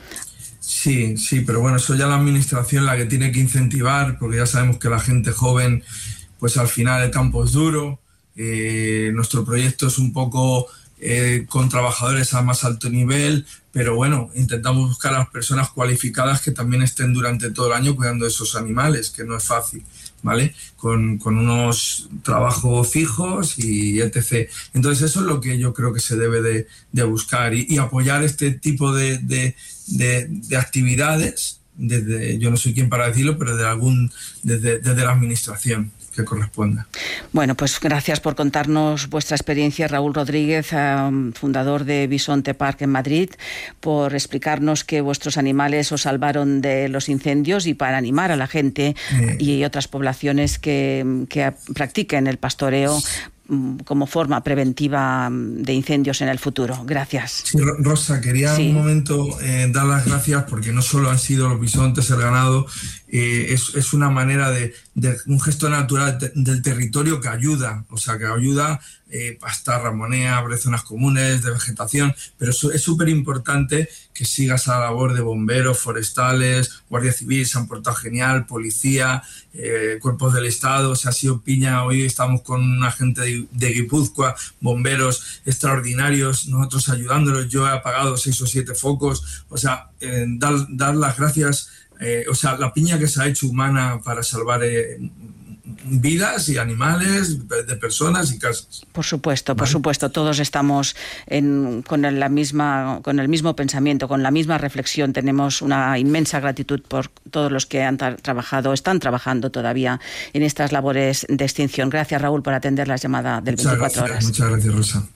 Sí, sí, pero bueno, eso ya la administración la que tiene que incentivar, porque ya sabemos que la gente joven, pues al final el campo es duro, eh, nuestro proyecto es un poco eh, con trabajadores a más alto nivel, pero bueno, intentamos buscar a las personas cualificadas que también estén durante todo el año cuidando de esos animales, que no es fácil, ¿vale? Con, con unos trabajos fijos y etcétera. Entonces eso es lo que yo creo que se debe de, de buscar y, y apoyar este tipo de, de, de, de actividades, desde, yo no soy quien para decirlo, pero de algún, desde, desde la administración que corresponda. Bueno, pues gracias por contarnos vuestra experiencia, Raúl Rodríguez, um, fundador de Bisonte Park en Madrid, por explicarnos que vuestros animales os salvaron de los incendios y para animar a la gente eh. y otras poblaciones que, que practiquen el pastoreo como forma preventiva de incendios en el futuro. Gracias. Sí, Rosa, quería sí. un momento eh, dar las gracias porque no solo han sido los bisontes, el ganado, eh, es, es una manera de, de un gesto natural de, del territorio que ayuda, o sea, que ayuda eh, pastar, ramonea, abre zonas comunes de vegetación, pero eso, es súper importante que siga esa labor de bomberos, forestales, Guardia Civil, se han portado genial, policía, eh, cuerpos del Estado, o sea, ha sido piña. Hoy estamos con una gente de, de Guipúzcoa, bomberos extraordinarios, nosotros ayudándolos, yo he apagado seis o siete focos, o sea, eh, dar, dar las gracias, eh, o sea, la piña que se ha hecho humana para salvar eh, vidas y animales, de personas y casas. Por supuesto, por ¿vale? supuesto, todos estamos en, con la misma, con el mismo pensamiento, con la misma reflexión. Tenemos una inmensa gratitud por todos los que han tra- trabajado, están trabajando todavía en estas labores de extinción. Gracias, Raúl, por atender la llamada del muchas veinticuatro gracias, horas. Muchas gracias, Rosa.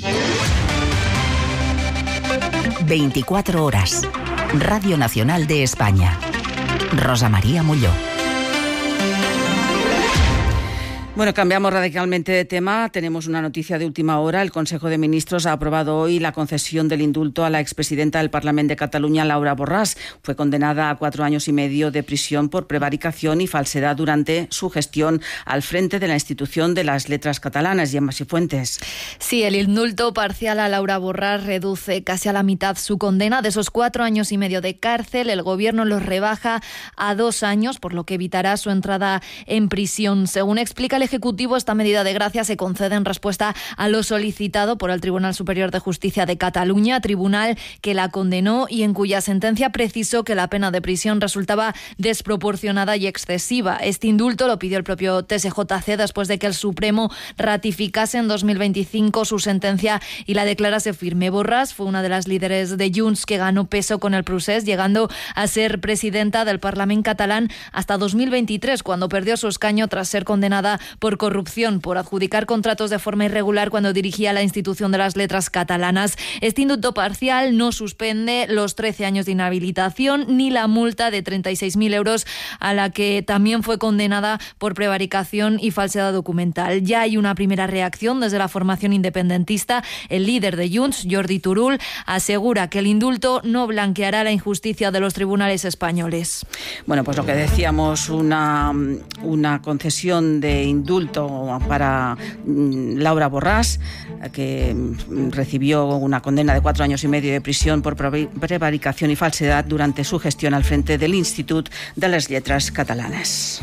veinticuatro horas. Radio Nacional de España. Rosa María Molló. Bueno, cambiamos radicalmente de tema. Tenemos una noticia de última hora. El Consejo de Ministros ha aprobado hoy la concesión del indulto a la expresidenta del Parlamento de Cataluña, Laura Borràs. Fue condenada a cuatro años y medio de prisión por prevaricación y falsedad durante su gestión al frente de la institución de las letras catalanas. Gemma Cifuentes. Sí, el indulto parcial a Laura Borràs reduce casi a la mitad su condena. De esos cuatro años y medio de cárcel, el Gobierno los rebaja a dos años, por lo que evitará su entrada en prisión. Según explica el Ejecutivo, esta medida de gracia se concede en respuesta a lo solicitado por el Tribunal Superior de Justicia de Cataluña, tribunal que la condenó y en cuya sentencia precisó que la pena de prisión resultaba desproporcionada y excesiva. Este indulto lo pidió el propio T S J C después de que el Supremo ratificase en dos mil veinticinco su sentencia y la declarase firme. Borràs fue una de las líderes de Junts que ganó peso con el procés, llegando a ser presidenta del Parlamento catalán hasta dos mil veintitrés, cuando perdió su escaño tras ser condenada por corrupción, por adjudicar contratos de forma irregular cuando dirigía la institución de las letras catalanas. Este indulto parcial no suspende los trece años de inhabilitación ni la multa de treinta y seis mil euros a la que también fue condenada por prevaricación y falsedad documental. Ya hay una primera reacción desde la formación independentista. El líder de Junts, Jordi Turull, asegura que el indulto no blanqueará la injusticia de los tribunales españoles. Bueno, pues lo que decíamos, una, una concesión de indulto para Laura Borràs, que recibió una condena de cuatro años y medio de prisión por prevaricación y falsedad durante su gestión al frente del Institut de les Lletres Catalanes.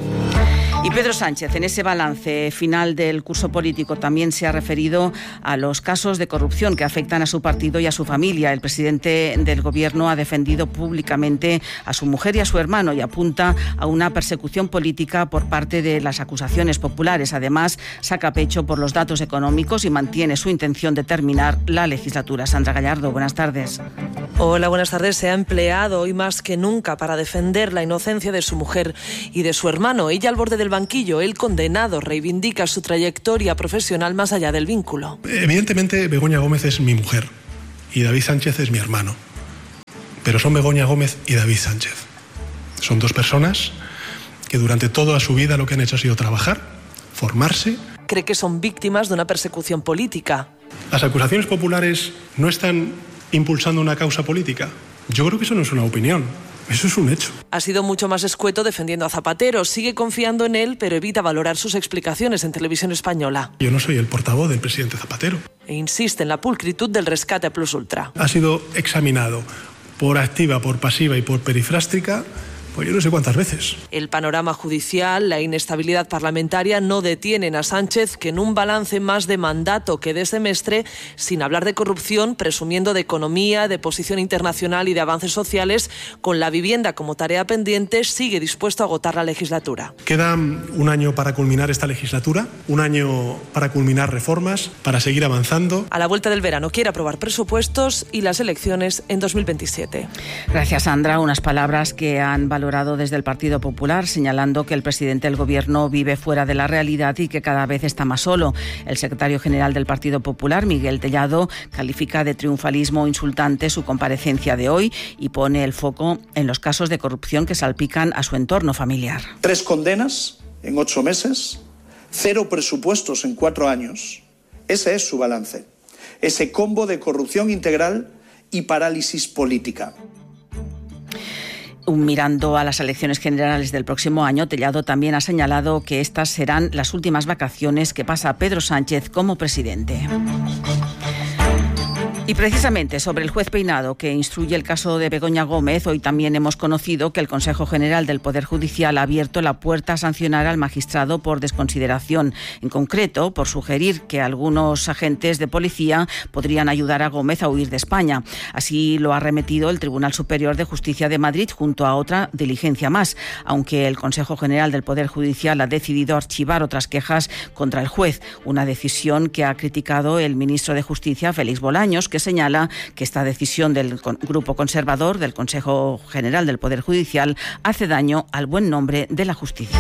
Y Pedro Sánchez, en ese balance final del curso político, también se ha referido a los casos de corrupción que afectan a su partido y a su familia. El presidente del Gobierno ha defendido públicamente a su mujer y a su hermano y apunta a una persecución política por parte de las acusaciones populares. Además, saca pecho por los datos económicos y mantiene su intención de terminar la legislatura. Sandra Gallardo, buenas tardes. Hola, buenas tardes. Se ha empleado hoy más que nunca para defender la inocencia de su mujer y de su hermano. Ella al borde del banquillo, el condenado reivindica su trayectoria profesional más allá del vínculo. Evidentemente, Begoña Gómez es mi mujer y David Sánchez es mi hermano. Pero son Begoña Gómez y David Sánchez. Son dos personas que durante toda su vida lo que han hecho ha sido trabajar, formarse. Cree que son víctimas de una persecución política. Las acusaciones populares no están impulsando una causa política. Yo creo que eso no es una opinión. Eso es un hecho. Ha sido mucho más escueto defendiendo a Zapatero. Sigue confiando en él, pero evita valorar sus explicaciones en Televisión Española. Yo no soy el portavoz del presidente Zapatero. E insiste en la pulcritud del rescate plus ultra. Ha sido examinado por activa, por pasiva y por perifrástica, pues yo no sé cuántas veces. El panorama judicial, la inestabilidad parlamentaria no detienen a Sánchez, que en un balance más de mandato que de semestre, sin hablar de corrupción, presumiendo de economía, de posición internacional y de avances sociales, con la vivienda como tarea pendiente, sigue dispuesto a agotar la legislatura. Queda un año para culminar esta legislatura, un año para culminar reformas, para seguir avanzando. A la vuelta del verano quiere aprobar presupuestos y las elecciones en dos mil veintisiete. Gracias, Sandra. Unas palabras que han valorado desde el Partido Popular, señalando que el presidente del Gobierno vive fuera de la realidad y que cada vez está más solo. El secretario general del Partido Popular, Miguel Tellado, califica de triunfalismo insultante su comparecencia de hoy y pone el foco en los casos de corrupción que salpican a su entorno familiar. Tres condenas en ocho meses, cero presupuestos en cuatro años. Ese es su balance. Ese combo de corrupción integral y parálisis política. Mirando a las elecciones generales del próximo año, Tellado también ha señalado que estas serán las últimas vacaciones que pasa Pedro Sánchez como presidente. Y precisamente sobre el juez Peinado, que instruye el caso de Begoña Gómez, hoy también hemos conocido que el Consejo General del Poder Judicial ha abierto la puerta a sancionar al magistrado por desconsideración, en concreto por sugerir que algunos agentes de policía podrían ayudar a Gómez a huir de España. Así lo ha remitido el Tribunal Superior de Justicia de Madrid junto a otra diligencia más, aunque el Consejo General del Poder Judicial ha decidido archivar otras quejas contra el juez, una decisión que ha criticado el ministro de Justicia, Félix Bolaños, que señala que esta decisión del grupo conservador del Consejo General del Poder Judicial hace daño al buen nombre de la justicia.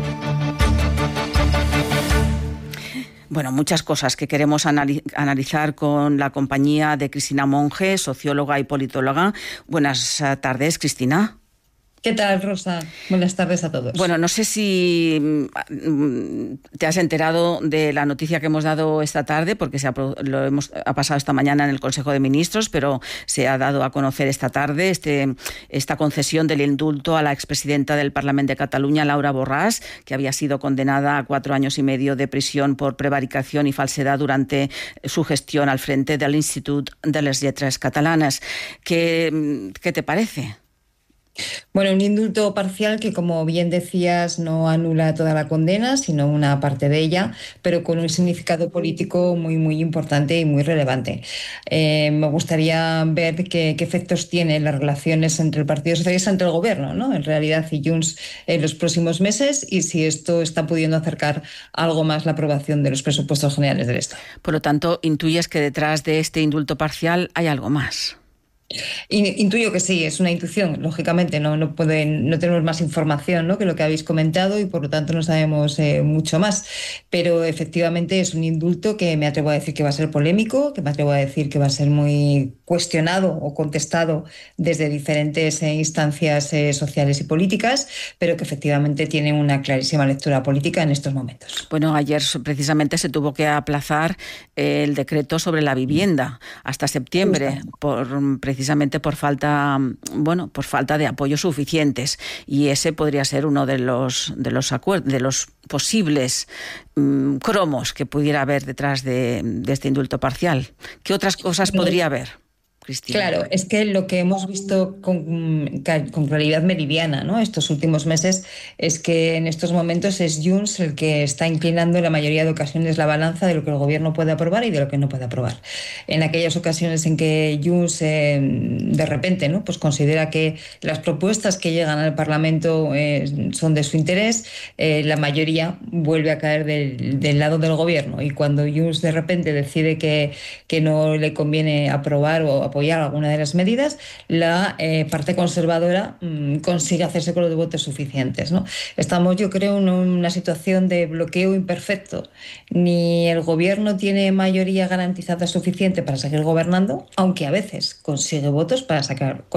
Bueno, muchas cosas que queremos analizar con la compañía de Cristina Monge, socióloga y politóloga. Buenas tardes, Cristina. ¿Qué tal, Rosa? Buenas tardes a todos. Bueno, no sé si te has enterado de la noticia que hemos dado esta tarde, porque se ha, lo hemos, ha pasado esta mañana en el Consejo de Ministros, pero se ha dado a conocer esta tarde este, esta concesión del indulto a la expresidenta del Parlamento de Cataluña, Laura Borràs, que había sido condenada a cuatro años y medio de prisión por prevaricación y falsedad durante su gestión al frente del Institut de les Lletres Catalanes. ¿Qué, qué te parece? Bueno, un indulto parcial que, como bien decías, no anula toda la condena, sino una parte de ella, pero con un significado político muy, muy importante y muy relevante. Eh, me gustaría ver qué, qué efectos tienen las relaciones entre el Partido Socialista, entre el Gobierno, ¿no?, en realidad, y Junts en los próximos meses, y si esto está pudiendo acercar algo más la aprobación de los presupuestos generales del Estado. Por lo tanto, intuyes que detrás de este indulto parcial hay algo más. Intuyo que sí, es una intuición, lógicamente, no, no, pueden, no tenemos más información, ¿no?, que lo que habéis comentado y por lo tanto no sabemos eh, mucho más, pero efectivamente es un indulto que me atrevo a decir que va a ser polémico, que me atrevo a decir que va a ser muy cuestionado o contestado desde diferentes eh, instancias eh, sociales y políticas, pero que efectivamente tiene una clarísima lectura política en estos momentos. Bueno, ayer precisamente se tuvo que aplazar el decreto sobre la vivienda hasta septiembre por precisamente por falta, bueno, por falta de apoyos suficientes, y ese podría ser uno de los de los acuerdos, de los posibles um, cromos que pudiera haber detrás de, de este indulto parcial. ¿Qué otras cosas podría haber, Cristina? Claro, es que lo que hemos visto con, con claridad meridiana, ¿no?, estos últimos meses, es que en estos momentos es Junts el que está inclinando en la mayoría de ocasiones la balanza de lo que el gobierno puede aprobar y de lo que no puede aprobar. En aquellas ocasiones en que Junts eh, de repente, ¿no?, pues considera que las propuestas que llegan al Parlamento eh, son de su interés, eh, la mayoría vuelve a caer del, del lado del gobierno, y cuando Junts de repente decide que, que no le conviene aprobar o apoyar apoyar alguna de las medidas, la eh, parte conservadora mmm, consigue hacerse con los votos suficientes, ¿no? Estamos, yo creo, en una situación de bloqueo imperfecto. Ni el gobierno tiene mayoría garantizada suficiente para seguir gobernando, aunque a veces consigue votos para sacar